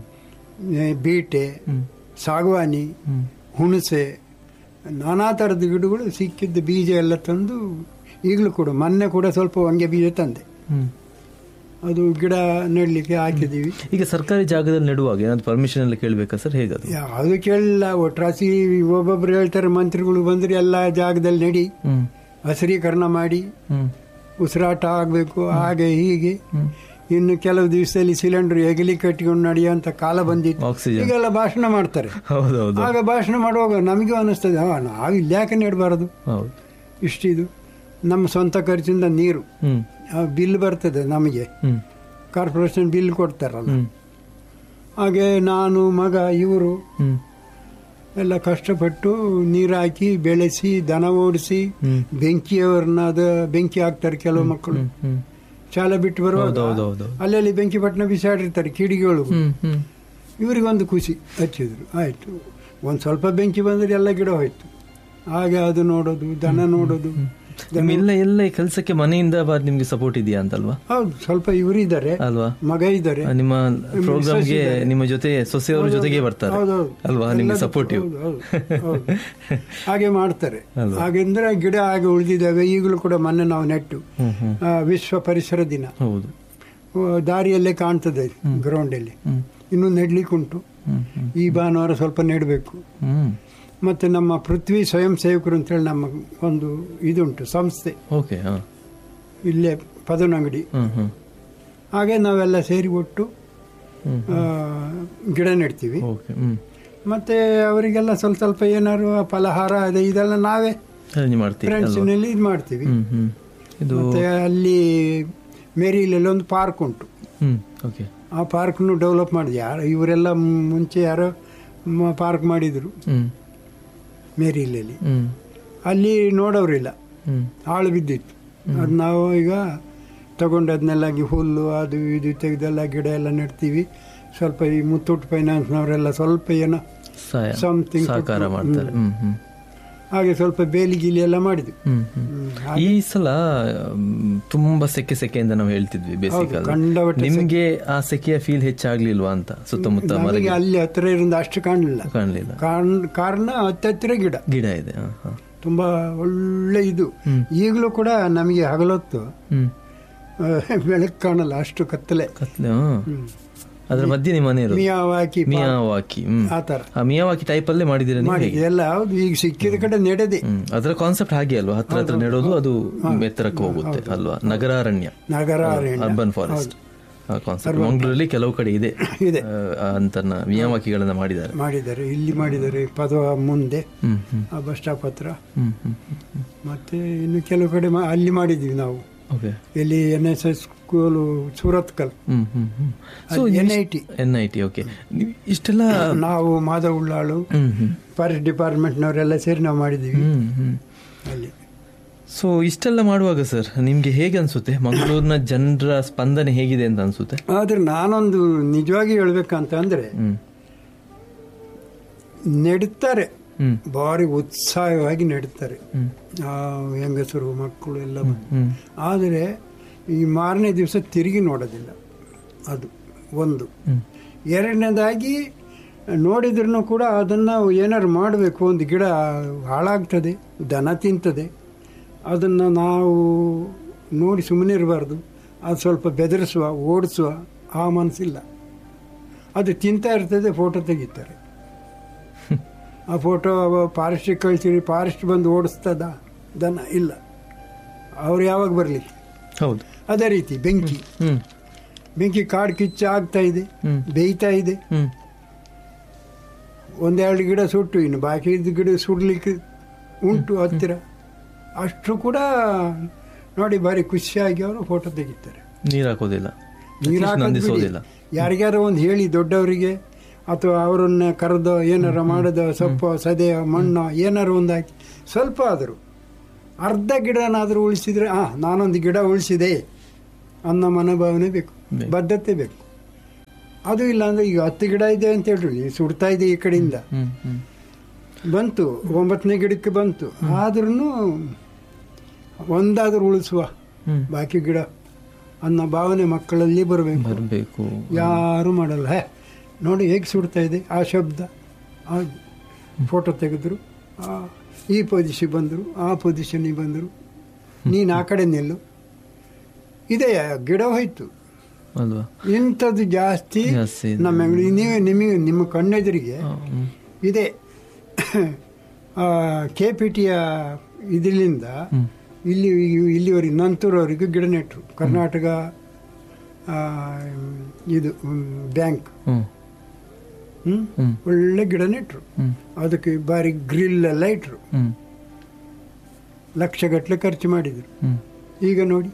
ಬೀಟೆ, ಸಾಗವಾನಿ, ಹುಣಸೆ, ನಾನಾ ಥರದ ಗಿಡಗಳು ಸಿಕ್ಕಿದ್ದ ಬೀಜ ಎಲ್ಲ ತಂದು ಈಗಲೂ ಕೂಡ, ಮೊನ್ನೆ ಕೂಡ ಸ್ವಲ್ಪ ಹೊಂಗೆ ಬೀಜ ತಂದೆ, ಅದು ಗಿಡ ನೆಡಲಿಕ್ಕೆ ಹಾಕಿದ್ದೀವಿ. ಈಗ ಸರ್ಕಾರಿ ಜಾಗದಲ್ಲಿ ನೆಡುವಾಗ ಏನಾದ್ರು ಪರ್ಮಿಷನ್ ಎಲ್ಲ ಕೇಳಬೇಕಾ ಸರ್? ಹೇಗದು? ಯಾವುದು ಕೇಳಲ್ಲ. ಒಟ್ರಾಸಿ ಒಬ್ಬೊಬ್ರು ಹೇಳ್ತಾರೆ, ಮಂತ್ರಿಗಳು ಬಂದ್ರೆ ಎಲ್ಲ ಜಾಗದಲ್ಲಿ ನೆಡಿ, ಹಸಿರೀಕರಣ ಮಾಡಿ, ಉಸಿರಾಟ ಆಗಬೇಕು, ಹಾಗೆ ಹೀಗೆ. ಇನ್ನು ಕೆಲವು ದಿವಸದಲ್ಲಿ ಸಿಲಿಂಡರ್ ಎಗಲಿ ಕಟ್ಟಿಕೊಂಡು ನಡೆಯುವಂತ ಕಾಲ ಬಂದಿತ್ತು. ಈಗೆಲ್ಲ ಭಾಷಣ ಮಾಡ್ತಾರೆ. ಆಗ ಭಾಷಣ ಮಾಡುವಾಗ ನಮಗೆ ಅನಿಸ್ತದೆ, ನಾವು ಇಲ್ಲಿ ಯಾಕೆ ನೆಡಬಾರದು, ಇಷ್ಟಿದು ನಮ್ಮ ಸ್ವಂತ ಖರ್ಚಿಂದ ನೀರು ಬಿಲ್ ಬರ್ತದೆ ನಮಗೆ, ಕಾರ್ಪೊರೇಷನ್ ಬಿಲ್ ಕೊಡ್ತಾರಲ್ಲ. ಹಾಗೆ ನಾನು ಮಗ ಇವರು ಎಲ್ಲ ಕಷ್ಟಪಟ್ಟು ನೀರು ಹಾಕಿ ಬೆಳೆಸಿ, ದನ ಓಡಿಸಿ, ಬೆಂಕಿಯವ್ರನ್ನ ಅದ ಬೆಂಕಿ ಹಾಕ್ತಾರೆ ಕೆಲವು ಮಕ್ಕಳು. ಶಾಲೆ ಬಿಟ್ಟು ಬರುವಾಗ ಅಲ್ಲಲ್ಲಿ ಬೆಂಕಿ ಪಟ್ಟಣ ಬಿಸಾಡಿರ್ತಾರೆ ಕಿಡಿಗಳು. ಇವರಿಗೊಂದು ಖುಷಿ, ಹಚ್ಚಿದ್ರು ಆಯ್ತು. ಒಂದ್ ಸ್ವಲ್ಪ ಬೆಂಕಿ ಬಂದ್ರೆ ಎಲ್ಲ ಗಿಡ ಹೋಯ್ತು. ಹಾಗೆ ಅದು ನೋಡೋದು, ದನ ನೋಡೋದು. ಎಲ್ಲ ಎಲ್ಲ ಕೆಲಸಕ್ಕೆ ಮನೆಯಿಂದ ನಿಮ್ಗೆ ಸಪೋರ್ಟ್ ಇದೆಯಾ ಅಂತಲ್ವಾ? ಹೌದು, ಸ್ವಲ್ಪ ಇವರು ಇದ್ದಾರೆ ಅಲ್ವಾ, ಮಗ ಇದ್ದಾರೆ. ನಿಮ್ಮ ಪ್ರೋಗ್ರಾಮ್ಗೆ ನಿಮ್ಮ ಜೊತೆ ಸೊಸೆಯವ್ರ ಜೊತೆಗೆ ಬರ್ತಾರೆ ಅಲ್ವಾ, ನಿಮ್ಗೆ ಸಪೋರ್ಟಿವ್. ಹಾಗೆ ಮಾಡ್ತಾರೆ. ಹಾಗೆಂದ್ರೆ ಗಿಡ ಹಾಗೆ ಉಳಿದಿದ್ದಾವೆ ಈಗಲೂ ಕೂಡ. ಮೊನ್ನೆ ನಾವು ನೆಟ್ಟು ವಿಶ್ವ ಪರಿಸರ ದಿನ ಹೌದು, ದಾರಿಯಲ್ಲೇ ಕಾಣ್ತದೆ ಗ್ರೌಂಡ್ ಅಲ್ಲಿ. ಇನ್ನು ನೆಡ್ಲಿಕ್ಕೆ ಉಂಟು. ಈ ಭಾನುವಾರ ಸ್ವಲ್ಪ ನೆಡಬೇಕು. ಮತ್ತೆ ನಮ್ಮ ಪೃಥ್ವಿ ಸ್ವಯಂ ಸೇವಕರು ಅಂತೇಳಿ ನಮ್ಮ ಒಂದು ಇದುಂಟು ಸಂಸ್ಥೆ, ಇಲ್ಲೇ ಪದನಂಗಡಿ. ಹಾಗೆ ನಾವೆಲ್ಲ ಸೇರಿ ಒಟ್ಟು ಗಿಡ ನೆಡ್ತೀವಿ. ಮತ್ತೆ ಅವರಿಗೆಲ್ಲ ಸ್ವಲ್ಪ ಸ್ವಲ್ಪ ಏನಾದ್ರು ಫಲಹಾರ ಅದೇ ಇದೆಲ್ಲ ನಾವೇ ಫ್ರೆಂಡ್ಸ್ನಲ್ಲಿ ಇದು ಮಾಡ್ತೀವಿ. ಮತ್ತೆ ಅಲ್ಲಿ ಮೇರಿಯಲ್ಲಿ ಒಂದು ಪಾರ್ಕ್ ಉಂಟು. ಆ ಪಾರ್ಕ್ನು ಡೆವಲಪ್ ಮಾಡಿದ್ವಿ. ಯಾರು ಇವರೆಲ್ಲ ಮುಂಚೆ ಯಾರೋ ಪಾರ್ಕ್ ಮಾಡಿದ್ರು ಮೇರಿಲಲ್ಲಿ. ಅಲ್ಲಿ ನೋಡೋರಿಲ್ಲ, ಹಾಳು ಬಿದ್ದಿತ್ತು. ಅದು ನಾವು ಈಗ ತಗೊಂಡು ಅದನ್ನೆಲ್ಲಾಗಿ ಹುಲ್ಲು ಅದು ಇದು ತೆಗೆದೆಲ್ಲ ಗಿಡ ಎಲ್ಲ ನೆಡ್ತೀವಿ. ಸ್ವಲ್ಪ ಈ ಮುತ್ತೂಟ್ ಫೈನಾನ್ಸ್ನವರೆಲ್ಲ ಸ್ವಲ್ಪ ಏನೋ ಸಮಥಿಂಗ್ ಸಹಕಾರ ಮಾಡ್ತಾರೆ. ಹಾಗೆ ಸ್ವಲ್ಪ ಬೇಲಿ ಗೀಲಿ ಎಲ್ಲ ಮಾಡಿದ್ವಿ. ಈ ಸಲ ತುಂಬಾ ಸೆಕೆ ಸೆಕೆಯಿಂದ ನಾವು ಹೇಳ್ತಿದ್ವಿ ಬೇಸಿಗೆ. ನಿಮ್ಗೆ ಆ ಸೆಕೆಯ ಫೀಲ್ ಹೆಚ್ಚಾಗ್ಲಿಲ್ವಾ ಅಂತ? ಸುತ್ತಮುತ್ತ ನಮಗೆ ಅಲ್ಲಿ ಹತ್ತಿರ ಇರಿಂದ ಅಷ್ಟು ಕಾಣಲಿಲ್ಲ ಕಾಣಲಿಲ್ಲ. ಕಾರಣ ಹತ್ತಿರ ಗಿಡ ಗಿಡ ಇದೆ, ತುಂಬಾ ಒಳ್ಳೆ ಇದು. ಈಗಲೂ ಕೂಡ ನಮಗೆ ಹಗಲೊತ್ತು ಬೆಳಕು ಕಾಣಲ್ಲ, ಅಷ್ಟು ಕತ್ತಲೆ ಕತ್ತಲೆ. ಅದ್ರ ಮಧ್ಯೆ ನಿಮ್ಮ ಮನೆ ಮಿಯಾವಾಕಿ ಮಿಯಾವಾಕಿ ಆತರ ಮಿಯಾವಾಕಿ ಟೈಪ್ ಅಲ್ಲೇ ಮಾಡಿದಿರ ಎಲ್ಲ. ಹೌದು, ಈಗ ಸಿಕ್ಕಿದ ಕಡೆ ನೆಡದೆ. ಅದರ ಕಾನ್ಸೆಪ್ಟ್ ಹಾಗೆ ಅಲ್ವಾ? ಹತ್ರ ಹತ್ರ ನೆಡೋದು, ಅದು ಎತ್ತರಕ್ಕೆ ಹೋಗುತ್ತೆ ಅಲ್ವಾ? ನಗರಾರಣ್ಯ, ನಗರಾರಣ್ಯ, ಅರ್ಬನ್ ಫಾರೆಸ್ಟ್ ಕಾನ್ಸೆಪ್ಟ್ ಮಂಗಳೂರಲ್ಲಿ ಕೆಲವು ಕಡೆ ಇದೆ ಇದೆ ಅಂತ ಮಿಯಾವಾಕಿಗಳನ್ನ ಮಾಡಿದ್ದಾರೆ ಮಾಡಿದ್ದಾರೆ ಇಲ್ಲಿ ಮಾಡಿದ್ದಾರೆ. ಪದವ ಮುಂದೆ ಬಸ್ ಸ್ಟಾಪ್ ಹತ್ರ, ಮತ್ತೆ ಇನ್ನು ಕೆಲವು ಕಡೆ ಅಲ್ಲಿ ಮಾಡಿದ್ವಿ ನಾವು. ಇಲ್ಲಿ N S S school Surathkal, N I T N I T okay. ಇಷ್ಟೆಲ್ಲ ನಾವು ಮಾಧವ್ ಉಳ್ಳಾಳು ಫಾರೆಸ್ಟ್ ಡಿಪಾರ್ಟ್ಮೆಂಟ್ನವರೆಲ್ಲ ಸೇರಿ ನಾವು ಮಾಡಿದ್ದೀವಿ ಅಲ್ಲಿ. ಸೊ ಇಷ್ಟೆಲ್ಲ ಮಾಡುವಾಗ ಸರ್ ನಿಮ್ಗೆ ಹೇಗೆ ಅನ್ಸುತ್ತೆ? ಮಂಗಳೂರಿನ ಜನರ ಸ್ಪಂದನೆ ಹೇಗಿದೆ ಅಂತ ಅನ್ಸುತ್ತೆ? ಆದ್ರೆ ನಾನೊಂದು ನಿಜವಾಗಿ ಹೇಳ್ಬೇಕಂತ ಅಂದ್ರೆ, ನೆಡ್ತಾರೆ, ಭಾರಿ ಉತ್ಸಾಹವಾಗಿ ನೆಡ್ತಾರೆ ಹೆಂಗಸರು ಮಕ್ಕಳು ಎಲ್ಲ. ಆದರೆ ಈ ಮಾರನೇ ದಿವಸ ತಿರುಗಿ ನೋಡೋದಿಲ್ಲ, ಅದು ಒಂದು. ಎರಡನೇದಾಗಿ ನೋಡಿದ್ರೂ ಕೂಡ ಅದನ್ನು ಏನಾದ್ರು ಮಾಡಬೇಕು, ಒಂದು ಗಿಡ ಹಾಳಾಗ್ತದೆ, ದನ ತಿಂತದೆ, ಅದನ್ನು ನಾವು ನೋಡಿ ಸುಮ್ಮನೆ ಇರಬಾರ್ದು. ಅದು ಸ್ವಲ್ಪ ಬೆದರಿಸುವ, ಓಡಿಸುವ ಆ ಮನಸ್ಸಿಲ್ಲ. ಅದು ತಿಂತಾ ಇರ್ತದೆ, ಫೋಟೋ ತೆಗಿತಾರೆ. ಆ ಫೋಟೋ ಫಾರೆಸ್ಟಿಗೆ ಕಳಿಸಿರಿ, ಫಾರೆಸ್ಟ್ ಬಂದು ಓಡಿಸ್ತದ ದನ? ಇಲ್ಲ, ಅವ್ರು ಯಾವಾಗ ಬರಲಿ. ಹೌದು, ಅದೇ ರೀತಿ ಬೆಂಕಿ ಬೆಂಕಿ ಕಾಡು ಕಿಚ್ಚ ಆಗ್ತಾ ಇದೆ, ಬೇಯ್ತಾ ಇದೆ. ಒಂದೆರಡು ಗಿಡ ಸುಟ್ಟು, ಇನ್ನು ಬಾಕಿ ಗಿಡ ಸುಡ್ಲಿಕ್ಕೆ ಉಂಟು ಹತ್ತಿರ. ಅಷ್ಟು ಕೂಡ ನೋಡಿ ಭಾರಿ ಖುಷಿಯಾಗಿ ಅವರು ಫೋಟೋ ತೆಗಿತಾರೆ. ನೀರು ಹಾಕೋದಿಲ್ಲ, ನೀರು ಹಾಕೋದಿಲ್ಲ. ಯಾರಿಗಾರು ಒಂದು ಹೇಳಿ ದೊಡ್ಡವರಿಗೆ, ಅಥವಾ ಅವರನ್ನ ಕರೆದು ಏನಾರ ಮಾಡೋದು, ಸೊಪ್ಪು ಸದೆ ಮಣ್ಣು ಏನಾರು ಒಂದು ಹಾಕಿ ಸ್ವಲ್ಪ ಆದರೂ ಅರ್ಧ ಗಿಡನಾದರೂ ಉಳಿಸಿದ್ರೆ, ಆ ನಾನೊಂದು ಗಿಡ ಉಳಿಸಿದೆ ಅನ್ನೋ ಮನೋಭಾವನೆ ಬೇಕು, ಬದ್ಧತೆ ಬೇಕು. ಅದು ಇಲ್ಲ ಅಂದ್ರೆ ಈಗ ಹತ್ತು ಗಿಡ ಇದೆ ಅಂತ ಹೇಳ್ರಿ, ಸುಡ್ತಾ ಇದೆ ಈ ಕಡೆಯಿಂದ, ಬಂತು ಒಂಬತ್ತನೇ ಗಿಡಕ್ಕೆ ಬಂತು, ಆದ್ರೂ ಒಂದಾದ್ರೂ ಉಳಿಸುವ ಬಾಕಿ ಗಿಡ ಅನ್ನೋ ಭಾವನೆ ಮಕ್ಕಳಲ್ಲಿ ಬರಬೇಕು ಬರಬೇಕು. ಯಾರು ಮಾಡಲ್ಲ. ಹೇ ನೋಡಿ ಹೇಗೆ ಸುಡ್ತಾ ಇದೆ, ಆ ಶಬ್ದ, ಆ ಫೋಟೋ ತೆಗೆದ್ರು, ಈ ಪೊಸಿಷನ್ ಬಂದರು, ಆ ಪೊಸಿಷನ್ಗೆ ಬಂದರು, ನೀನು ಆ ಕಡೆ ನಿಲ್ಲು, ಇದೆ ಗಿಡ ಹೋಯ್ತು. ಇಂಥದ್ದು ಜಾಸ್ತಿ ನಮ್ಮ ನೀವೇ ನಿಮಗೆ ನಿಮ್ಮ ಕಣ್ಣೆದುರಿಗೆ ಇದೆ. ಕೆ ಪಿ ಟಿಯ ಇದರಿಂದ ಇಲ್ಲಿ ಇಲ್ಲಿವರೆಗೆ ನಂತೂರವರೆಗೂ ಗಿಡ ನೆಟ್ಟರು. ಕರ್ನಾಟಕ ಇದು ಬ್ಯಾಂಕ್ ಹ್ಮ್ ಒಳ್ಳೆ ಗಿಡ ನೆಟ್ಟರು. ಅದಕ್ಕೆ ಬಾರಿ ಗ್ರಿಲ್ ಎಲ್ಲ ಇಟ್ರು, ಲಕ್ಷಗಟ್ಟಲೆ ಖರ್ಚು ಮಾಡಿದ್ರು. ಈಗ ನೋಡಿ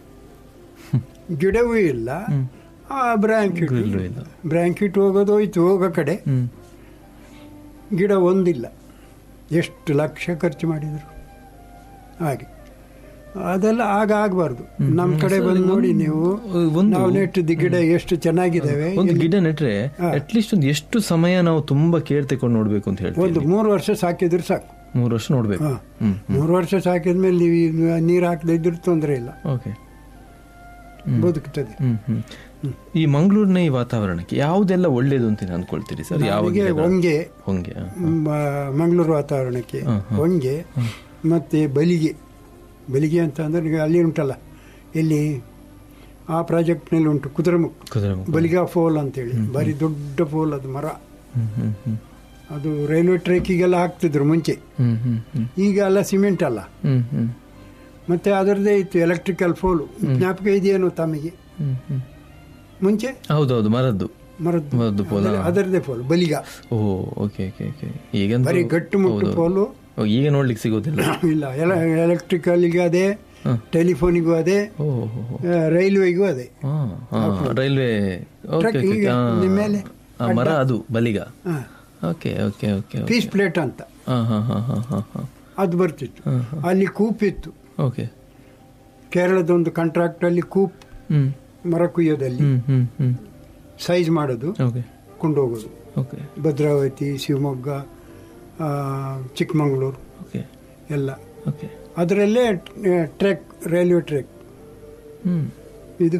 ಗಿಡವೂ ಇಲ್ಲ, ಆ ಬ್ರಾಂಕೆಟ್ ಬ್ರಾಂಕೆಟ್ ಹೋಗೋದು ಹೋಯ್ತು, ಹೋಗೋ ಕಡೆ ಗಿಡ ಒಂದಿಲ್ಲ. ಎಷ್ಟು ಲಕ್ಷ ಖರ್ಚು ಮಾಡಿದ್ರು. ಹಾಗೆ ಅದೆಲ್ಲ ಆಗ ಆಗಬಾರ್ದು. ನಮ್ಮ ಕಡೆ ಬಂದು ನೋಡಿ ನೀವು, ನಾವು ನೆಟ್ಟಿದ್ದ ಗಿಡ ಎಷ್ಟು ಚೆನ್ನಾಗಿದ್ದಾವೆ. ಒಂದು ಗಿಡ ನೆಟ್ರೆ ಅಟ್ಲೀಸ್ಟ್ ಒಂದು ಎಷ್ಟು ಸಮಯ ನಾವು ತುಂಬಾ ಕೇರ್ ತಗೊಂಡು ನೋಡ್ಬೇಕು ಅಂತ ಹೇಳಿ, ಒಂದು ಮೂರು ವರ್ಷ ಸಾಕಿದ್ರೆ ಸಾಕು. ಮೂರು ವರ್ಷ ನೋಡ್ಬೇಕು. ಮೂರು ವರ್ಷ ಸಾಕಿದ್ಮೇಲೆ ನೀವು ನೀರು ಹಾಕದೇ ಇದ್ರೂ ತೊಂದರೆ ಇಲ್ಲ, ಬದುಕ್ತದೆ. ಈ ಮಂಗಳೂರಿನ ಈ ವಾತಾವರಣಕ್ಕೆ ಯಾವುದೆಲ್ಲ ಒಳ್ಳೇದು ಅಂತ ಅನ್ಕೊಳ್ತೀರಿ ಸರ್? ಯಾವಾಗ ಹೊಂಗೆ ಹೊಂಗೆ ಮಂಗಳೂರು ವಾತಾವರಣಕ್ಕೆ ಹೊಂಗೆ ಮತ್ತೆ ಬಲಿಗೆ. ಬಲಿಗೆ ಅಂತ ಅಂದ್ರೆ ಅಲ್ಲಿ ಉಂಟಲ್ಲ, ಇಲ್ಲಿ ಆ ಪ್ರಾಜೆಕ್ಟ್ನಲ್ಲಿ ಉಂಟು ಕುದುರೆಮುಖ, ಬಲಿಗಾ ಫೋಲ್ ಅಂತೇಳಿ, ಭಾರಿ ದೊಡ್ಡ ಫೋಲ್ ಅದು ಮರ. ಅದು ರೈಲ್ವೆ ಟ್ರ್ಯಾಕಿಗೆಲ್ಲ ಹಾಕ್ತಿದ್ರು ಮುಂಚೆ, ಈಗ ಎಲ್ಲ ಸಿಮೆಂಟ್ ಅಲ್ಲ. ಮತ್ತೆ ಅದರದ್ದೇ ಇತ್ತು ಎಲೆಕ್ಟ್ರಿಕಲ್ ಫೋಲು, ಜ್ಞಾಪಕ ಇದೆಯೇನೋ ತಮಗೆ? ಮುಂಚೆ ಹೌದೌದು, ಮರದ್ದು ಮರದ್ದು ಫೋಲ್, ಅದರದೇ ಫೋಲ್ ಬಲಿಗಾ. ಈಗ ಬರೀ ಗಟ್ಟು ಮುಟ್ಟು ಫೋಲು ಈಗ ನೋಡ್ಲಿಕ್ಕೆ ಸಿಗೋದಿಲ್ಲ. ಇಲ್ಲ, ಎಲೆಕ್ಟ್ರಿಕಲ್ಗೂ ಅದೇ, ಟೆಲಿಫೋನಿಗೂ ಅದೇ, ರೈಲ್ವೆಗೂ ಅದೇ. ರೈಲ್ವೆ ಮೇಲೆ ಮರ ಅದು ಬಲಿಗ. Okay okay okay piece plate ಅಂತ ಅದು ಬರ್ತಿತ್ತು. ಅಲ್ಲಿ ಕೂಪಿತ್ತು. ಓಕೆ. ಕೇರಳದೊಂದು ಕಾಂಟ್ರಾಕ್ಟ್ ಅಲ್ಲಿ ಕೂಪ್ ಮರ ಕುಯ್ಯೋದಲ್ಲಿ ಸೈಜ್ ಮಾಡೋದು, ಕೊಂಡೋಗೋದು. ಭದ್ರಾವತಿ, ಶಿವಮೊಗ್ಗ, ಚಿಕ್ಕಮಗಳೂರು ಎಲ್ಲ ಅದರಲ್ಲೇ ಟ್ರೆಕ್, ರೈಲ್ವೆ ಟ್ರೆಕ್. ಇದು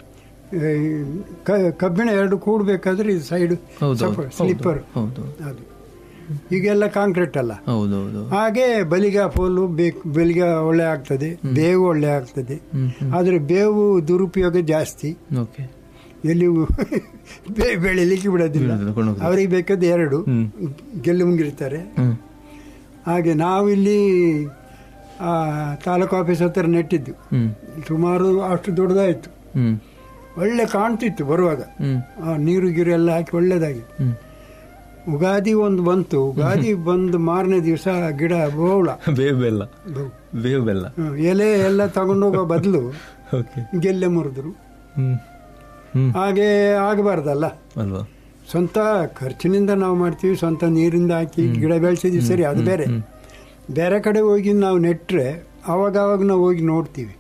ಕಬ್ಬಿಣ ಎರಡು ಕೂಡಬೇಕಾದ್ರೆ ಇದು ಸೈಡ್ ಸ್ಲಿಪ್ಪರ್ ಅದು. ಈಗೆಲ್ಲ ಕಾಂಕ್ರೀಟ್ ಅಲ್ಲ. ಹಾಗೆ ಬಲಿಗ ಫೋಲು ಬೇಕು, ಬಲಿಗ ಒಳ್ಳೆ ಆಗ್ತದೆ, ಬೇವು ಒಳ್ಳೆ ಆಗ್ತದೆ. ಆದರೆ ಬೇವು ದುರುಪಯೋಗ ಜಾಸ್ತಿ, ಎಲ್ಲಿಯೂ ಬೇವು ಬೆಳಿಲಿಕ್ಕೆ ಬಿಡೋದಿಲ್ಲ. ಅವ್ರಿಗೆ ಬೇಕಾದ ಎರಡು ಗೆಲ್ಲು ಮುಂಗಿರ್ತಾರೆ. ಹಾಗೆ ನಾವಿಲ್ಲಿ ತಾಲೂಕು ಆಫೀಸ್ ಹತ್ರ ನೆಟ್ಟಿದ್ದು ಸುಮಾರು ಅಷ್ಟು ದೊಡ್ಡದಾಯಿತು, ಒಳ್ಳೆ ಕಾಣ್ತಿತ್ತು ಬರುವಾಗ. ನೀರು ಗೀರು ಎಲ್ಲ ಹಾಕಿ ಒಳ್ಳೇದಾಗಿತ್ತು. ಉಗಾದಿ ಒಂದು ಬಂತು, ಉಗಾದಿ ಬಂದು ಮಾರನೇ ದಿವಸ ಗಿಡ ಬೋಳ ಬೇವು ಬೆಲ್ಲ ಬೇವು ಬೆಲ್ಲ ಎಲೆ ಎಲ್ಲ ತಗೊಂಡೋಗೋ ಬದಲು ಗೆಲ್ಲೆ ಮುರಿದ್ರು. ಹಾಗೆ ಆಗಬಾರ್ದಲ್ಲ ಅಲ್ವಾ. ಸ್ವಂತ ಖರ್ಚಿನಿಂದ ನಾವು ಮಾಡ್ತೀವಿ, ಸ್ವಂತ ನೀರಿಂದ ಹಾಕಿ ಗಿಡ ಬೆಳೆಸಿದ್ವಿ, ಸರಿ, ಅದು ಬೇರೆ. ಬೇರೆ ಕಡೆ ಹೋಗಿ ನಾವು ನೆಟ್ರೆ ಅವಾಗ ಅವಾಗ ನಾವು ಹೋಗಿ ನೋಡ್ತೀವಿ,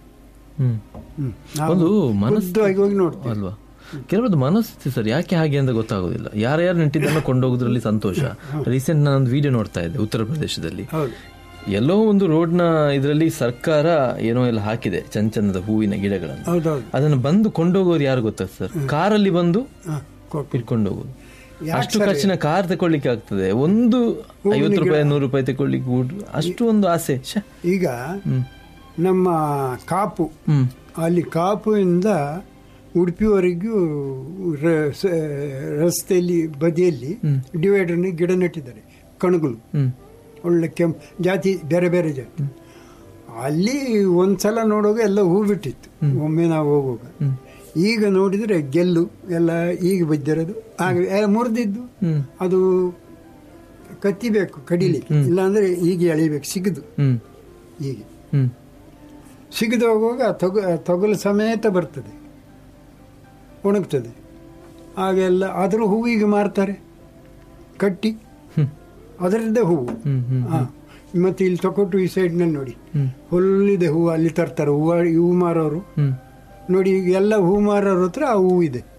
ಹೋಗಿ ನೋಡ್ತೀವಿ ಅಲ್ವಾ. ಕೆಲವೊಂದು ಮನಸ್ಥಿತಿ ಸರ್ ಯಾಕೆ ಹಾಗೆ ಅಂತ ಗೊತ್ತಾಗೋದಿಲ್ಲ. ಯಾರ್ಯಾರು ನೆಟ್ಟಿದ್ದನ್ನು ಕೊಂಡೋಗೋದ್ರಲ್ಲಿ ಸಂತೋಷ. ರೀಸೆಂಟ್ ನಾನು ಒಂದು ವಿಡಿಯೋ ನೋಡ್ತಾ ಇದ್ದೆ, ಉತ್ತರ ಪ್ರದೇಶದಲ್ಲಿ ಎಲ್ಲೋ ಒಂದು ರೋಡ್ನ ಇದರಲ್ಲಿ ಸರ್ಕಾರ ಏನೋ ಎಲ್ಲ ಹಾಕಿದೆ ಚಂದ ಚಂದದ ಹೂವಿನ ಗಿಡಗಳನ್ನು. ಅದನ್ನು ಬಂದು ಕೊಂಡೋಗೋರು ಯಾರು ಗೊತ್ತಾ ಸರ್? ಕಾರಲ್ಲಿ ಬಂದು ಇಟ್ಕೊಂಡೋಗೋದು. ಅಷ್ಟು ಖರ್ಚಿನ ಕಾರ್ ತಗೊಳ್ಳಿಕ್ಕೆ ಆಗ್ತದೆ, ಒಂದು ಐವತ್ತು ರೂಪಾಯಿ ನೂರು ರೂಪಾಯಿ ತಗೊಳ್ಳಿಕ್ಕೆ ಅಷ್ಟು ಒಂದು ಆಸೆ. ಈಗ ನಮ್ಮ ಕಾಪು, ಅಲ್ಲಿ ಕಾಪು ಇಂದ ಉಡುಪಿವರೆಗೂ ರಸ್ತೆಯಲ್ಲಿ ಬದಿಯಲ್ಲಿ ಡಿವೈಡರ್ನ ಗಿಡ ನೆಟ್ಟಿದ್ದಾರೆ, ಕಣಗುಲು, ಒಳ್ಳೆ ಕೆಂಪು ಜಾತಿ, ಬೇರೆ ಬೇರೆ ಜಾತಿ. ಅಲ್ಲಿ ಒಂದ್ಸಲ ನೋಡುವಾಗ ಎಲ್ಲ ಹೂ ಬಿಟ್ಟಿತ್ತು ಒಮ್ಮೆ ನಾವು ಹೋಗುವಾಗ. ಈಗ ನೋಡಿದರೆ ಗೆಲ್ಲು ಎಲ್ಲ ಈಗ ಬಿದ್ದಿರೋದು, ಆಗ ಮುರಿದಿದ್ದು ಅದು ಕತ್ತಿಬೇಕು ಕಡಿಲಿಕ್ಕೆ, ಇಲ್ಲಾಂದ್ರೆ ಈಗ ಎಳಿಬೇಕು ಸಿಗದು. ಹೀಗೆ ಸಿಗದು ಹೋಗುವಾಗ ತೊಗ ತೊಗಲು ಸಮೇತ ಬರ್ತದೆ, ಒಣಗ್ತದೆ. ಹಾಗೆಲ್ಲ ಅದ್ರ ಹೂವಿಗೆ ಮಾರ್ತಾರೆ ಕಟ್ಟಿ, ಅದರದ್ದೇ ಹೂವು. ಹಾಂ, ಮತ್ತೆ ಇಲ್ಲಿ ತಗೊಟ್ಟು ಈ ಸೈಡ್ನಲ್ಲಿ ನೋಡಿ ಹೊಲ್ಲಿದೆ ಹೂವು, ಅಲ್ಲಿ ತರ್ತಾರೆ ಹೂವು. ಹೂ ಮಾರೋರು ನೋಡಿ, ಈಗ ಎಲ್ಲ ಹೂ ಮಾರೋರ ಹತ್ರ ಆ ಹೂವು ಇದೆ.